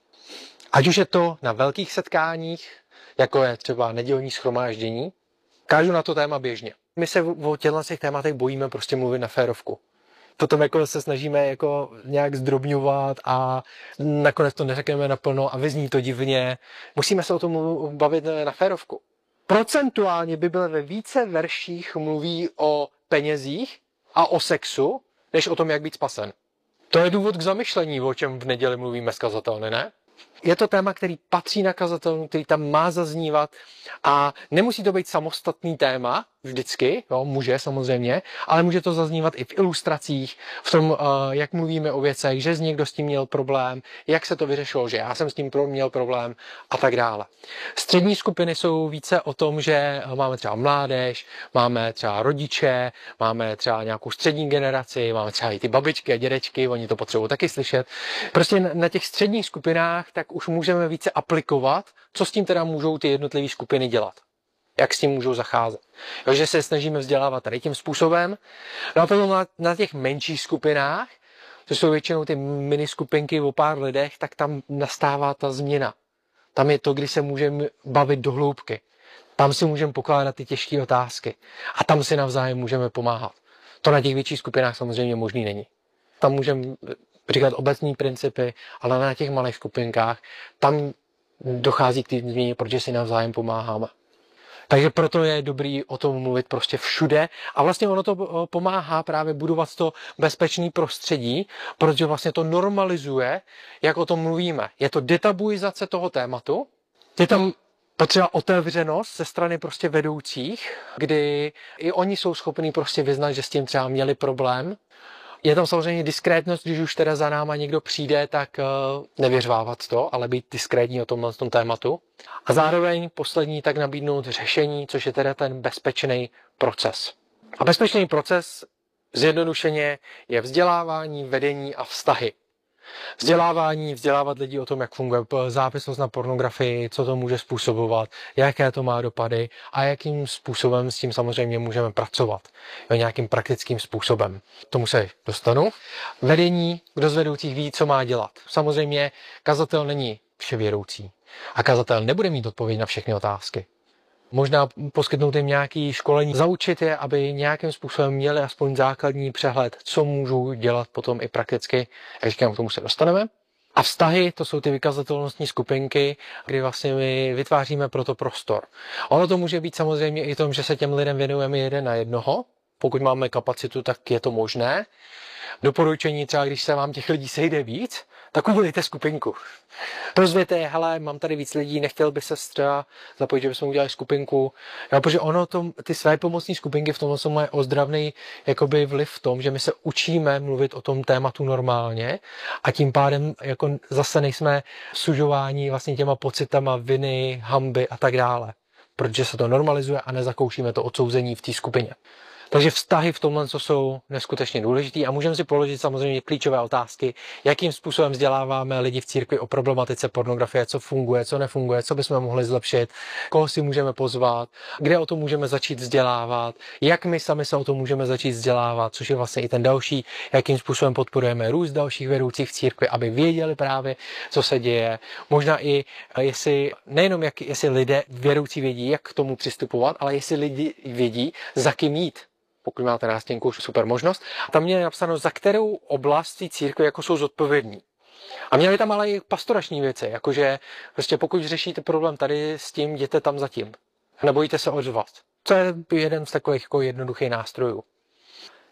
Ať už je to na velkých setkáních, jako je třeba nedělní shromáždění, kážu na to téma běžně. My se o těchto tématech bojíme prostě mluvit na férovku. Potom jako se snažíme jako nějak zdrobňovat a nakonec to neřekneme naplno a vyzní to divně. Musíme se o tom bavit na férovku. Procentuálně Bible ve více verších mluví o penězích a o sexu, než o tom, jak být spasen. To je důvod k zamyšlení, o čem v neděli mluvíme s kazatelny, ne? Je to téma, který patří na kazatelnu, který tam má zaznívat a nemusí to být samostatný téma vždycky, jo, může samozřejmě, ale může to zaznívat i v ilustracích, v tom, jak mluvíme o věcech, že někdo s tím měl problém, jak se to vyřešilo, že já jsem s tím měl problém a tak dále. Střední skupiny jsou více o tom, že máme třeba mládež, máme třeba rodiče, máme třeba nějakou střední generaci, máme třeba i ty babičky a dědečky, oni to potřebují taky slyšet. Prostě na těch středních skupinách tak už můžeme více aplikovat, co s tím teda můžou ty jednotlivé skupiny dělat. Jak s tím můžou zacházet. Takže se snažíme vzdělávat tady tím způsobem. No a potom na, na těch menších skupinách, to jsou většinou ty mini skupinky o pár lidech, tak tam nastává ta změna. Tam je to, kdy se můžeme bavit do hloubky. Tam si můžeme pokládat ty těžké otázky. A tam si navzájem můžeme pomáhat. To na těch větších skupinách samozřejmě možný není. Tam můžeme říkat obecní principy, ale na těch malých skupinkách tam dochází k té změně, protože si navzájem pomáháme. Takže proto je dobrý o tom mluvit prostě všude a vlastně ono to pomáhá právě budovat to bezpečné prostředí, protože vlastně to normalizuje, jak o tom mluvíme. Je to detabuizace toho tématu, je tam potřeba otevřenost ze strany prostě vedoucích, kdy i oni jsou schopní prostě vyznat, že s tím třeba měli problém. Je tam samozřejmě diskrétnost, když už teda za náma někdo přijde, tak uh, nevyřvávat to, ale být diskrétní o tomhle tom tématu. A zároveň poslední tak nabídnout řešení, což je teda ten bezpečný proces. A bezpečný proces zjednodušeně je vzdělávání, vedení a vztahy. Vzdělávání, vzdělávat lidi o tom, jak funguje závislost na pornografii, co to může způsobovat, jaké to má dopady a jakým způsobem s tím samozřejmě můžeme pracovat. Jo, nějakým praktickým způsobem. K tomu se dostanu. Vedení, kdo z vedoucích ví, co má dělat. Samozřejmě kazatel není vševědoucí a kazatel nebude mít odpověď na všechny otázky. Možná poskytnout jim nějaké školení, zaučit je, aby nějakým způsobem měli aspoň základní přehled, co můžou dělat potom i prakticky. Jak říkám, k tomu se dostaneme. A vztahy, to jsou ty vykazatelnostní skupinky, kdy vlastně my vytváříme proto prostor. Ono to může být samozřejmě i tom, že se těm lidem věnujeme jeden na jednoho. Pokud máme kapacitu, tak je to možné. Doporučení třeba, když se vám těch lidí sejde víc, tak udělejte skupinku. Rozvěte, hele, mám tady víc lidí, nechtěl by se třeba zapojit, že bychom udělali skupinku. Jo, protože ono, to, ty své pomocní skupinky v tomhle jsou mají ozdravný jakoby vliv v tom, že my se učíme mluvit o tom tématu normálně a tím pádem jako zase nejsme sužováni vlastně těma pocitama viny, hanby a tak dále. Protože se to normalizuje a nezakoušíme to odsouzení v té skupině. Takže vztahy v tomhle jsou neskutečně důležitý a můžeme si položit samozřejmě klíčové otázky, jakým způsobem vzděláváme lidi v církvi o problematice pornografie, co funguje, co nefunguje, co bychom mohli zlepšit, koho si můžeme pozvat, kde o tom můžeme začít vzdělávat, jak my sami se o tom můžeme začít vzdělávat, což je vlastně i ten další, jakým způsobem podporujeme růst dalších vedoucích v církvi, aby věděli právě, co se děje. Možná i jestli, nejenom jak, jestli lidé vědoucí vědí, jak k tomu přistupovat, ale jestli lidi vědí, za kým jít. Pokud máte nástěnku, super možnost. A tam je napsáno, za kterou oblast té církve jako jsou zodpovědní. A měli tam ale i pastorační věci, jakože prostě pokud řešíte problém tady s tím, jděte tam za tím. Nebojíte se ozvat. To je jeden z takových jako jednoduchých nástrojů.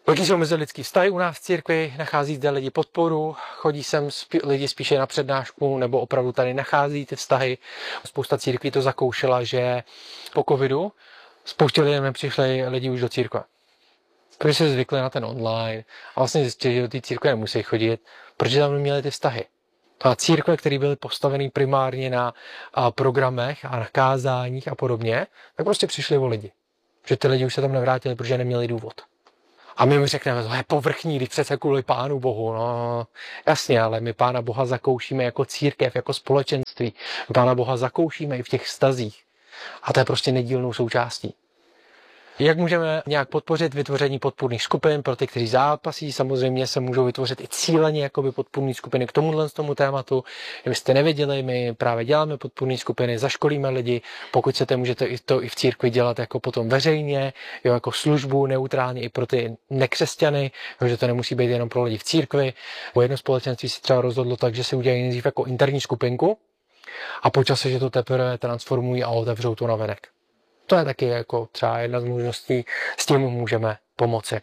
Jaký jsou mezilidský vztahy u nás v církvi, nachází zde lidi podporu, chodí sem spí, lidi spíše na přednášku, nebo opravdu tady nachází ty vztahy. Spousta církví to zakoušela, že po covidu spoustě lidem nepřišli lidi už do církve. Protože se zvykli na ten online a vlastně zjistili, že do té církve nemusí chodit, protože tam neměli ty vztahy. A církve, které byly postaveny primárně na programech a na kázáních a podobně, tak prostě přišli o lidi. Že ty lidi už se tam nevrátili, protože neměli důvod. A my mu řekneme, to je povrchní, když přece kvůli Pánu Bohu. No, jasně, ale my Pána Boha zakoušíme jako církev, jako společenství. My Pána Boha zakoušíme i v těch vztazích. A to je prostě nedílnou součástí. Jak můžeme nějak podpořit vytvoření podpůrných skupin pro ty, kteří zápasí? Samozřejmě se můžou vytvořit i cíleně jakoby podpůrné skupiny k tomuhle tomu tématu. Kdybyste nevěděli, my právě děláme podpůrné skupiny, zaškolíme lidi. Pokud chcete, můžete i to i v církvi dělat jako potom veřejně, jo, jako službu neutrálně i pro ty nekřesťany, jo, že to nemusí být jenom pro lidi v církvi. Bo jedno společenství si třeba rozhodlo tak, že si udělají nejdřív jako interní skupinku a po čase, že to teprve transformují a otevřou to navenek. To je taky jako třeba jedna z možností, s tím můžeme pomoci.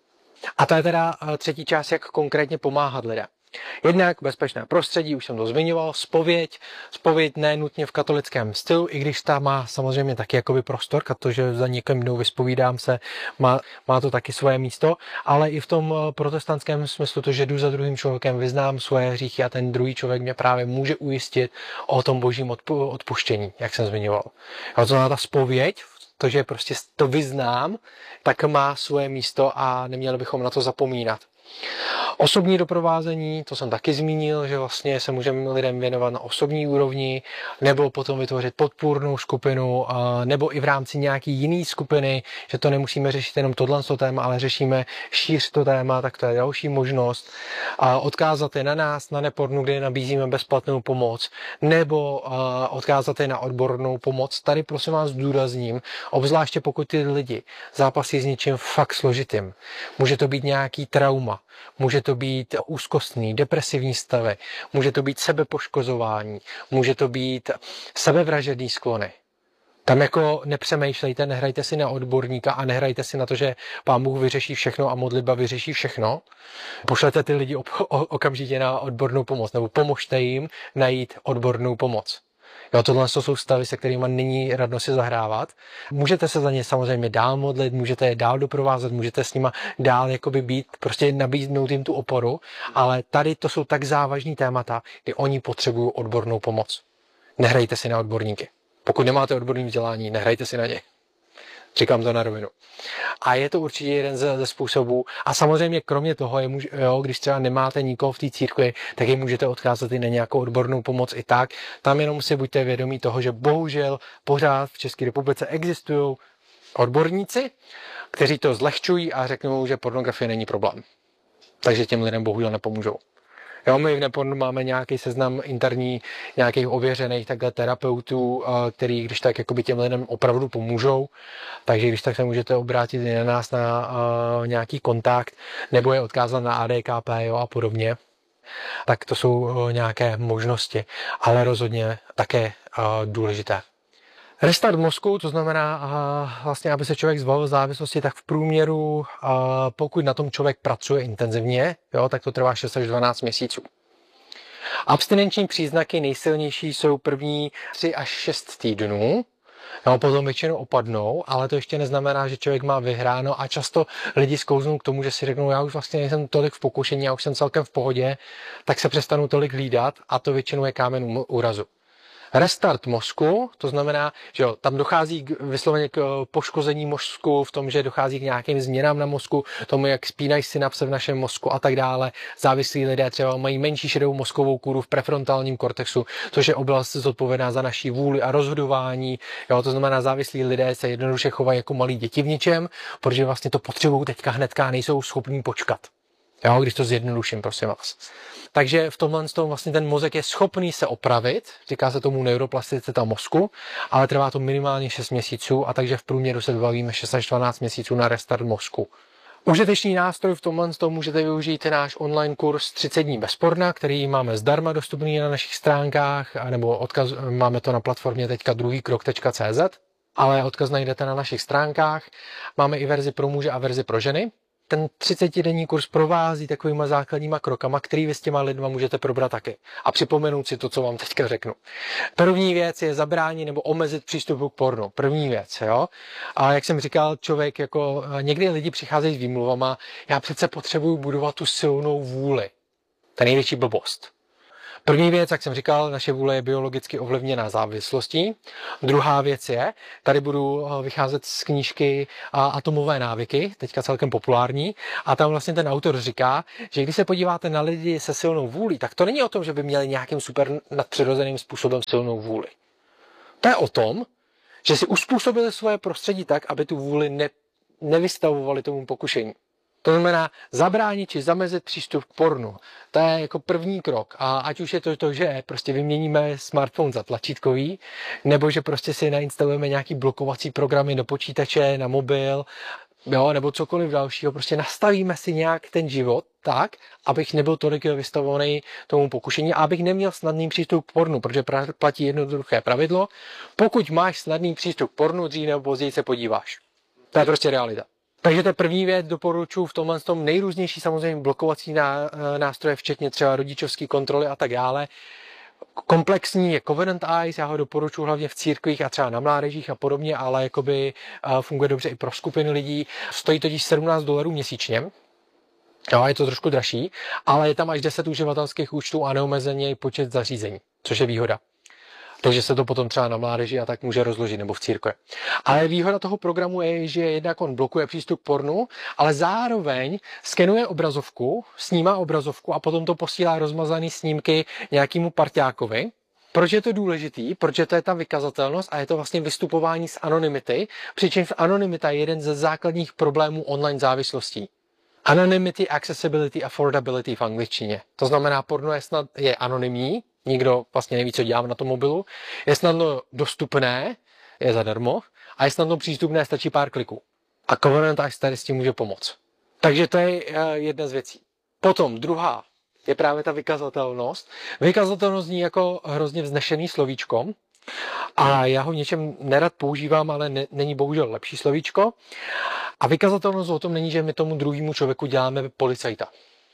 A to je teda třetí část, jak konkrétně pomáhat lidem. Jednak bezpečné prostředí, už jsem to zmiňoval, zpověď, zpověď ne nutně v katolickém stylu, i když ta má samozřejmě taky jakoby prostor, protože za někým jdou vyspovídám se, má, má to taky svoje místo, ale i v tom protestantském smyslu, to, že jdu za druhým člověkem, vyznám svoje hříchy a ten druhý člověk mě právě může ujistit o tom božím odpu, odpuštění, jak jsem zmiňoval. A to znamená ta zpověď, to, že prostě to vyznám, tak má svoje místo a neměli bychom na to zapomínat. Osobní doprovázení, to jsem taky zmínil, že vlastně se můžeme lidem věnovat na osobní úrovni, nebo potom vytvořit podpůrnou skupinu, nebo i v rámci nějaký jiný skupiny, že to nemusíme řešit jenom tohle téma, ale řešíme šíř to téma, tak to je další možnost. A odkázat je na nás, na Nepornu, kde nabízíme bezplatnou pomoc, nebo odkázat je na odbornou pomoc. Tady prosím vás zdůrazním, obzvláště pokud ty lidi zápasí s něčím fakt složitým. Může to být nějaký trauma, může to být úzkostný, depresivní stavy, může to být sebepoškozování, může to být sebevražedný sklony. Tam jako nepřemýšlejte, nehrajte si na odborníka a nehrajte si na to, že Pán Bůh vyřeší všechno a modlitba vyřeší všechno. Pošlete ty lidi op- okamžitě na odbornou pomoc, nebo pomožte jim najít odbornou pomoc. Jo, tohle jsou stavy, se kterými není radno si zahrávat. Můžete se za ně samozřejmě dál modlit, můžete je dál doprovázet, můžete s nima dál jakoby být, prostě nabídnout jim tu oporu, ale tady to jsou tak závažný témata, kdy oni potřebují odbornou pomoc. Nehrajte si na odborníky. Pokud nemáte odborné vzdělání, nehrajte si na ně. Říkám to na rovinu. A je to určitě jeden ze, ze způsobů. A samozřejmě kromě toho, je muž, jo, když třeba nemáte nikoho v té církvi, tak je můžete odkázat i na nějakou odbornou pomoc i tak. Tam jenom si buďte vědomí toho, že bohužel pořád v České republice existují odborníci, kteří to zlehčují a řeknou, že pornografie není problém. Takže těm lidem bohužel nepomůžou. Jo, my v Nepornu máme nějaký seznam interní, nějakých ověřených takhle terapeutů, který když tak jakoby těm lidem opravdu pomůžou. Takže když tak se můžete obrátit i na nás na uh, nějaký kontakt, nebo je odkázat na A D K P, jo, a podobně. Tak to jsou uh, nějaké možnosti, ale rozhodně také uh, důležité. Restart mozku, to znamená uh, vlastně, aby se člověk zbavil závislosti, tak v průměru, uh, pokud na tom člověk pracuje intenzivně, jo, tak to trvá šest až dvanáct měsíců. Abstinenční příznaky nejsilnější jsou první tři až šest týdnů, no, potom většinou opadnou, ale to ještě neznamená, že člověk má vyhráno a často lidi sklouznou k tomu, že si řeknou, já už vlastně nejsem tolik v pokušení, já už jsem celkem v pohodě, tak se přestanou tolik hlídat a to většinou je kámen úrazu. Restart mozku, to znamená, že jo, tam dochází k, vysloveně k poškození mozku v tom, že dochází k nějakým změnám na mozku, tomu, jak spínají synapse v našem mozku a tak dále. Závislí lidé třeba mají menší šedou mozkovou kůru v prefrontálním kortexu, což je oblast zodpovědná za naší vůli a rozhodování. Jo, to znamená, závislí lidé se jednoduše chovají jako malí děti v něčem, protože vlastně to potřebují teďka hnedka a nejsou schopní počkat. Jo, když to zjednoduším, prosím vás. Takže v tomhle tom vlastně ten mozek je schopný se opravit, říká se tomu neuroplasticita mozku, ale trvá to minimálně šest měsíců a takže v průměru se bavíme šest až dvanáct měsíců na restart mozku. Užitečný nástroj v tomhle tom můžete využít náš online kurz třicet dní bez porna, který máme zdarma dostupný na našich stránkách, nebo odkaz, máme to na platformě teďka druhý krok tečka cé zet, ale odkaz najdete na našich stránkách. Máme i verzi pro muže a verzi pro ženy. ten třicetidenní kurz provází takovýma základníma krokama, který vy s těma lidma můžete probrat taky. A připomenout si to, co vám teďka řeknu. První věc je zabránit nebo omezit přístup k pornu. První věc, jo. A jak jsem říkal, člověk jako, někdy lidi přicházejí s výmluvama, já přece potřebuju budovat tu silnou vůli. To je největší blbost. První věc, jak jsem říkal, naše vůle je biologicky ovlivněná závislostí. Druhá věc je, tady budu vycházet z knížky Atomové návyky, teďka celkem populární, a tam vlastně ten autor říká, že když se podíváte na lidi se silnou vůlí, tak to není o tom, že by měli nějakým super nadpřirozeným způsobem silnou vůli. To je o tom, že si uspůsobili svoje prostředí tak, aby tu vůli ne, nevystavovali tomu pokušení. To znamená zabránit či zamezit přístup k pornu. To je jako první krok. A ať už je to to, že prostě vyměníme smartphone za tlačítkový, nebo že prostě si nainstalujeme nějaký blokovací programy do počítače, na mobil, jo, nebo cokoliv dalšího. Prostě nastavíme si nějak ten život tak, abych nebyl tolik vystavovaný tomu pokušení a abych neměl snadný přístup k pornu, protože platí jednoduché pravidlo. Pokud máš snadný přístup k pornu, dřív nebo později se podíváš. To je prostě realita. Takže to je první věc, doporučuji v tomhle tom nejrůznější samozřejmě blokovací nástroje, včetně třeba rodičovské kontroly a tak dále. Komplexní je Covenant Eyes, já ho doporučuji hlavně v církvích a třeba na mládežích a podobně, ale jakoby funguje dobře i pro skupiny lidí. Stojí totiž sedmnáct dolarů měsíčně. Jo, je to trošku dražší, ale je tam až deset uživatelských účtů a neomezený počet zařízení, což je výhoda. Takže se to potom třeba na mládeži a tak může rozložit, nebo v církvi. Ale výhoda toho programu je, že jednak on blokuje přístup k pornu, ale zároveň skenuje obrazovku, snímá obrazovku a potom to posílá rozmazané snímky nějakému parťákovi. Proč je to důležitý? Protože to je ta vykazatelnost a je to vlastně vystupování z anonymity, přičemž anonymita je jeden ze základních problémů online závislostí. Anonymity, accessibility, affordability v angličtině. To znamená, porno je snad je anonymní, nikdo vlastně neví, co dělám na tom mobilu, je snadno dostupné, je zadarmo a je snadno přístupné, stačí pár kliků. A Covenant Eyes tady s tím může pomoct. Takže to je jedna z věcí. Potom druhá je právě ta vykazatelnost. Vykazatelnost zní jako hrozně vznešený slovíčko a já ho v něčem nerad používám, ale ne, není bohužel lepší slovíčko. A vykazatelnost o tom není, že my tomu druhému člověku děláme policajta.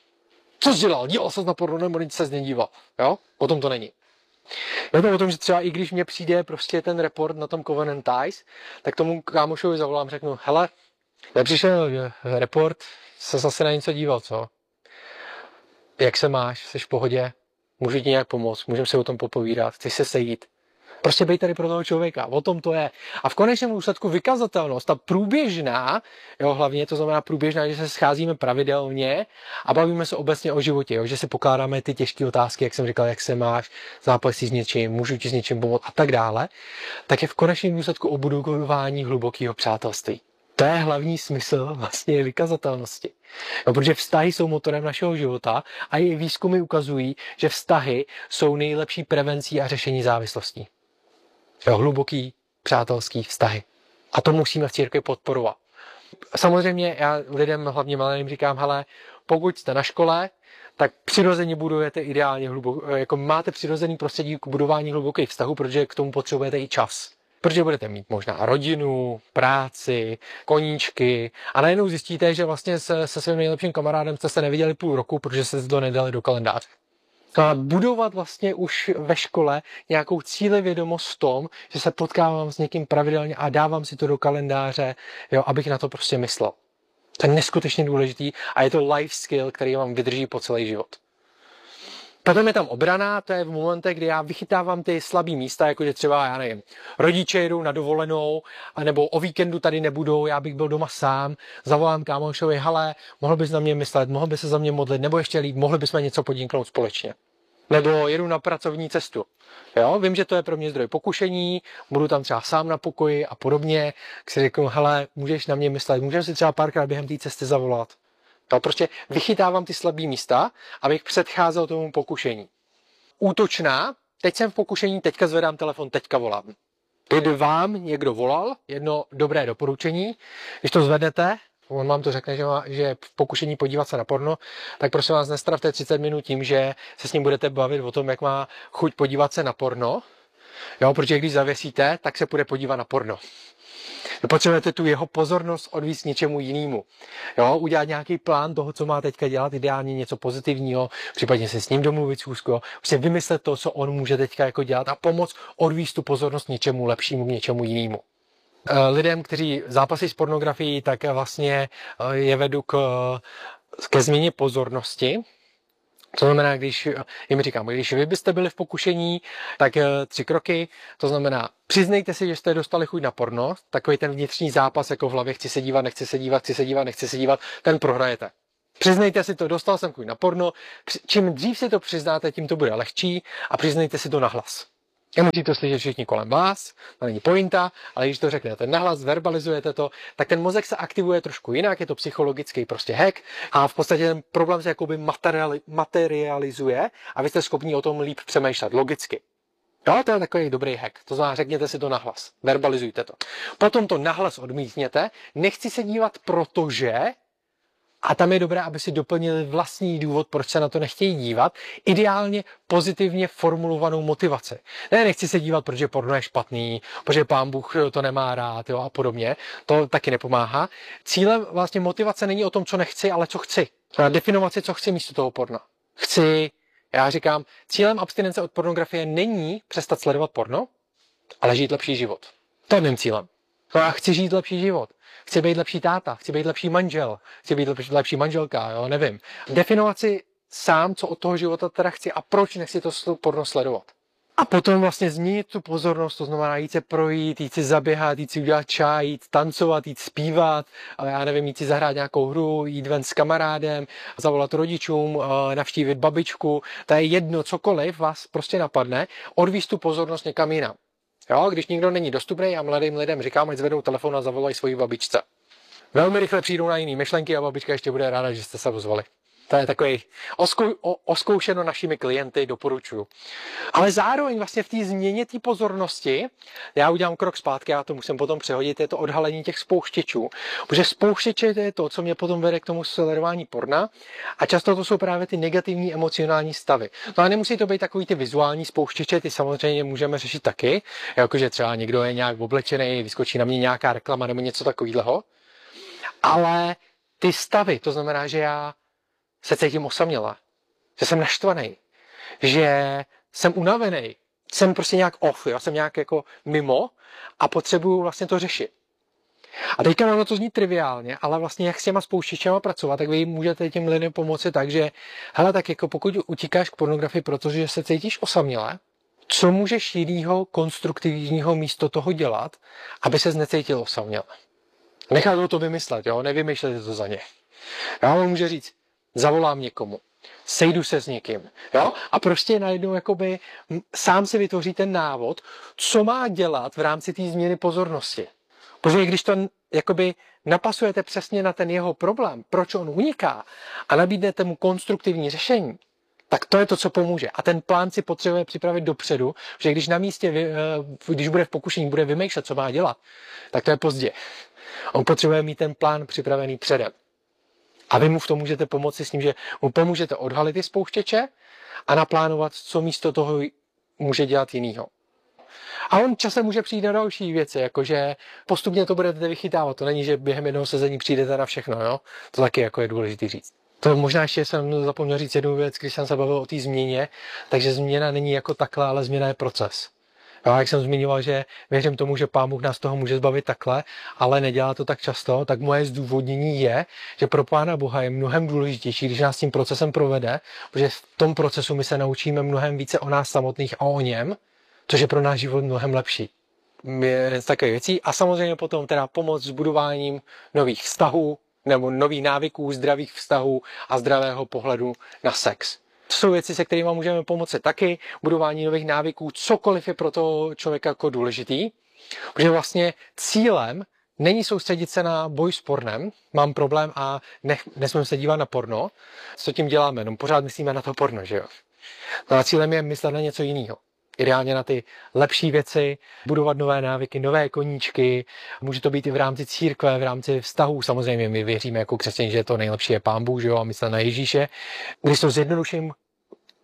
Co jsi dělal? Díval ses na porno, nebo ses nedíval? Jo? O tom to není. Je to o tom, že třeba i když mně přijde prostě ten report na tom Covenant Eyes, tak tomu kámošovi zavolám, řeknu, hele, nepřišel report, se zase na něco díval, co? Jak se máš? Jsi v pohodě? Můžu ti nějak pomoct? Můžeme se o tom popovídat? Chceš se sejít? Prostě bej tady pro toho člověka, o tom to je. A v konečném důsledku vykazatelnost, ta průběžná, jo, hlavně to znamená průběžná, že se scházíme pravidelně a bavíme se obecně o životě, jo, že si pokládáme ty těžké otázky, jak jsem říkal, jak se máš, zápasíš s něčím, můžu ti s něčím pomoct a tak dále, tak je v konečném důsledku o budování hlubokého přátelství. To je hlavní smysl vlastně vykazatelnosti. No, protože vztahy jsou motorem našeho života a i výzkumy ukazují, že vztahy jsou nejlepší prevencí a řešení závislostí. Jo, hluboký přátelský vztahy. A to musíme v církvi podporovat. Samozřejmě já lidem, hlavně malým, říkám, hele, pokud jste na škole, tak přirozeně budujete ideálně hluboko, jako máte přirozený prostředí k budování hlubokých vztahů, protože k tomu potřebujete i čas. Protože budete mít možná rodinu, práci, koníčky a najednou zjistíte, že vlastně se, se svým nejlepším kamarádem jste se neviděli půl roku, protože jste to nedali do kalendáře. A budovat vlastně už ve škole nějakou cílevědomost v tom, že se potkávám s někým pravidelně a dávám si to do kalendáře, jo, abych na to prostě myslel. To je neskutečně důležitý a je to life skill, který vám vydrží po celý život. Potom je tam obrana, to je v momentech, kdy já vychytávám ty slabý místa, jakože třeba, já nevím, rodiče jedou na dovolenou, anebo o víkendu tady nebudou, já bych byl doma sám, zavolám kámošovi, hele, mohl bys na mě myslet, mohl bys se za mě modlit, nebo ještě líp, mohli bychom něco podniknout společně. Nebo jedu na pracovní cestu. Jo, vím, že to je pro mě zdroj pokušení, budu tam třeba sám na pokoji a podobně, tak si řeknu, hele, můžeš na mě myslet, můžeme si třeba párkrát během té cesty zavolat. To prostě vychytávám ty slabý místa, abych předcházel tomu pokušení. Útočná, teď jsem v pokušení, teďka zvedám telefon, teďka volám. Kdyby vám někdo volal, jedno dobré doporučení, když to zvednete, on vám to řekne, že, má, že je v pokušení podívat se na porno, tak prosím vás nestravte třicet minut tím, že se s ním budete bavit o tom, jak má chuť podívat se na porno, jo, protože když zavěsíte, tak se půjde podívat na porno. Vy potřebujete tu jeho pozornost odvíct něčemu jinému. Jo, udělat nějaký plán toho, co má teďka dělat, ideálně něco pozitivního, případně se s ním domluvit schůzku, prostě vymyslet to, co on může teďka jako dělat a pomoct odvíct tu pozornost něčemu lepšímu, něčemu jinému. Lidem, kteří zápasí s pornografií, tak vlastně je vedu k, ke změně pozornosti. To znamená, když, jim říkám, když vy byste byli v pokušení, tak tři kroky, to znamená, přiznejte si, že jste dostali chuť na porno, takový ten vnitřní zápas jako v hlavě, chci se dívat, nechci se dívat, chci se dívat, nechci se dívat, ten prohrajete. Přiznejte si to, dostal jsem chuť na porno, čím dřív si to přiznáte, tím to bude lehčí a přiznejte si to nahlas. Nemusí to slyšet všichni kolem vás, to není pointa, ale když to řeknete nahlas, verbalizujete to, tak ten mozek se aktivuje trošku jinak, je to psychologický prostě hack a v podstatě ten problém se jakoby materiali- materializuje a vy jste schopni o tom líp přemýšlet logicky. Jo, to je takový dobrý hack, to znamená řekněte si to nahlas, verbalizujte to. Potom to nahlas odmítněte, nechci se dívat, protože... A tam je dobré, aby si doplnili vlastní důvod, proč se na to nechtějí dívat. Ideálně pozitivně formulovanou motivaci. Ne, nechci se dívat, protože porno je špatný, protože pán Bůh to nemá rád, jo, a podobně. To taky nepomáhá. Cílem vlastně motivace není o tom, co nechci, ale co chci. Definovat si, co chci místo toho porna. Chci, já říkám, cílem abstinence od pornografie není přestat sledovat porno, ale žít lepší život. To je mým cílem. No, já chci žít lepší život. Chci být lepší táta, chci být lepší manžel, chci být lepší, lepší manželka, jo, nevím. Definovat si sám, co od toho života teda chci a proč nechci to porno sledovat. A potom vlastně změnit tu pozornost, to znamená jít se projít, jít si zaběhat, jít si udělat čaj, jít tancovat, jít zpívat, ale já nevím, jít si zahrát nějakou hru, jít ven s kamarádem, zavolat rodičům, navštívit babičku, to je jedno, cokoliv vás prostě napadne, odvízt tu pozornost někam jinam. Jo, když nikdo není dostupný, já mladým lidem říkám, ať zvedou telefon a zavolají svoji babičce. Velmi rychle přijdou na jiný myšlenky a babička ještě bude ráda, že jste se ozvali. To je takový oskou, o, oskoušeno našimi klienty, doporučuju. Ale zároveň vlastně v té změně té pozornosti, já udělám krok zpátky, já to musím potom přehodit, je to odhalení těch spouštěčů. Protože spouštěče to je to, co mě potom vede k tomu sledování porna a často to jsou právě ty negativní emocionální stavy. No a nemusí to být takový ty vizuální spouštěče, ty samozřejmě můžeme řešit taky, jakože třeba někdo je nějak oblečený, vyskočí na mě nějaká reklama nebo něco takového. Ale ty stavy, to znamená, že já se cítím osaměla, že jsem naštvaný, že jsem unavený, jsem prostě nějak off, jo? Jsem nějak jako mimo a potřebuju vlastně to řešit. A teďka ono to zní triviálně, ale vlastně jak s těma spouštěčema pracovat, tak vy můžete těm lidem pomoci tak, že hele, tak jako pokud utíkáš k pornografii, protože se cítíš osaměle, co můžeš jinýho konstruktivního místo toho dělat, aby ses necítil osaměle. Nechat o to vymyslet, jo? Nevymýšlejte to za ně. Já vám může říct, zavolám někomu, sejdu se s někým, jo? A prostě najednou jakoby sám si vytvoří ten návod, co má dělat v rámci té změny pozornosti. Protože když to jakoby napasujete přesně na ten jeho problém, proč on uniká a nabídnete mu konstruktivní řešení, tak to je to, co pomůže. A ten plán si potřebuje připravit dopředu, že když na místě, když bude v pokušení, bude vymýšlet, co má dělat, tak to je pozdě. On potřebuje mít ten plán připravený předem. A vy mu v tom můžete pomoci s tím, že mu pomůžete odhalit ty spouštěče a naplánovat, co místo toho může dělat jinýho. A on časem může přijít na další věci, jakože postupně to budete vychytávat. To není, že během jednoho sezení přijdete na všechno, jo? To taky jako je důležité říct. To možná ještě jsem zapomněl říct jednu věc, když jsem se bavil o té změně, takže změna není jako takhle, ale změna je proces. Jo, jak jsem zmiňoval, že věřím tomu, že Pán Bůh nás toho může zbavit takhle, ale nedělá to tak často, tak moje zdůvodnění je, že pro Pána Boha je mnohem důležitější, když nás tím procesem provede, protože v tom procesu my se naučíme mnohem více o nás samotných a o něm, což je pro náš život mnohem lepší. Je z takových věcí a samozřejmě potom teda pomoc s budováním nových vztahů nebo nových návyků, zdravých vztahů a zdravého pohledu na sex. To jsou věci, se kterými můžeme pomoci taky, budování nových návyků, cokoliv je pro toho člověka jako důležitý, protože vlastně cílem není soustředit se na boj s pornem, mám problém a nech, nesmím se dívat na porno, co tím děláme, no pořád myslíme na to porno, že jo. No a cílem je myslet na něco jiného. Ideálně na ty lepší věci, budovat nové návyky, nové koníčky, může to být i v rámci církve, v rámci vztahů, samozřejmě my věříme jako křesťané, že to nejlepší je Pán Bůh, že jo, a myslet na Ježíše. Když to zjednoduším,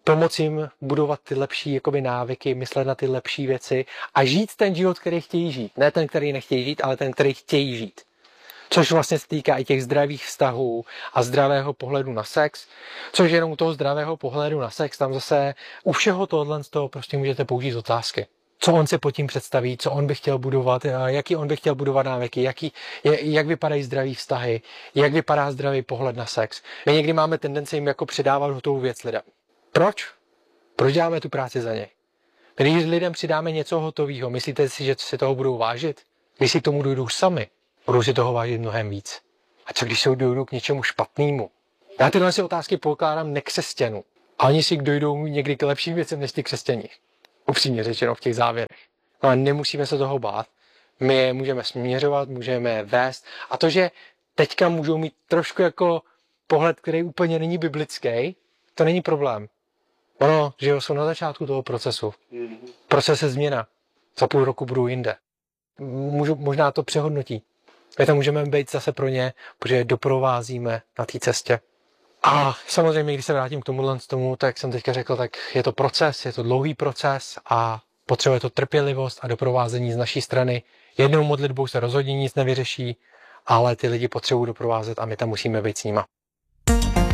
pomoci jim budovat ty lepší jakoby, návyky, myslet na ty lepší věci a žít ten život, který chtějí žít. Ne ten, který nechtějí žít, ale ten, který chtějí žít. Což vlastně se týká i těch zdravých vztahů a zdravého pohledu na sex, což jenom u toho zdravého pohledu na sex, tam zase u všeho tohle z toho prostě můžete použít otázky. Co on si pod tím představí, co on by chtěl budovat, jaký on by chtěl budovat návyky, jaký, jak vypadají zdraví vztahy, jak vypadá zdravý pohled na sex. My někdy máme tendenci jim jako předávat hotovou věc lidem. Proč? Proč děláme tu práci za ně? Když lidem přidáme něco hotového, myslíte si, že si toho budou vážit? Když si k tomu dojdou sami, budou si toho vážit mnohem víc. A co když se dojdou k něčemu špatnému? Já tyhle si otázky pokládám nekřesťanů. A oni si dojdou někdy k lepším věcem než ty křesťaní. Upřímně řečeno v těch závěrech. No a nemusíme se toho bát. My je můžeme směřovat, můžeme je vést. A to, že teďka můžou mít trošku jako pohled, který úplně není biblický, to není problém. Ono, že jo, jsou na začátku toho procesu. Proces je změna. Za půl roku budou jinde. Můžu, možná to přehodnotí. My tam můžeme být zase pro ně, protože je doprovázíme na té cestě. A samozřejmě, když se vrátím k tomuhle tomu, tak jsem teďka řekl, tak je to proces, je to dlouhý proces a potřebuje to trpělivost a doprovázení z naší strany. Jednou modlitbou se rozhodně nic nevyřeší, ale ty lidi potřebují doprovázet a my tam musíme být s nima.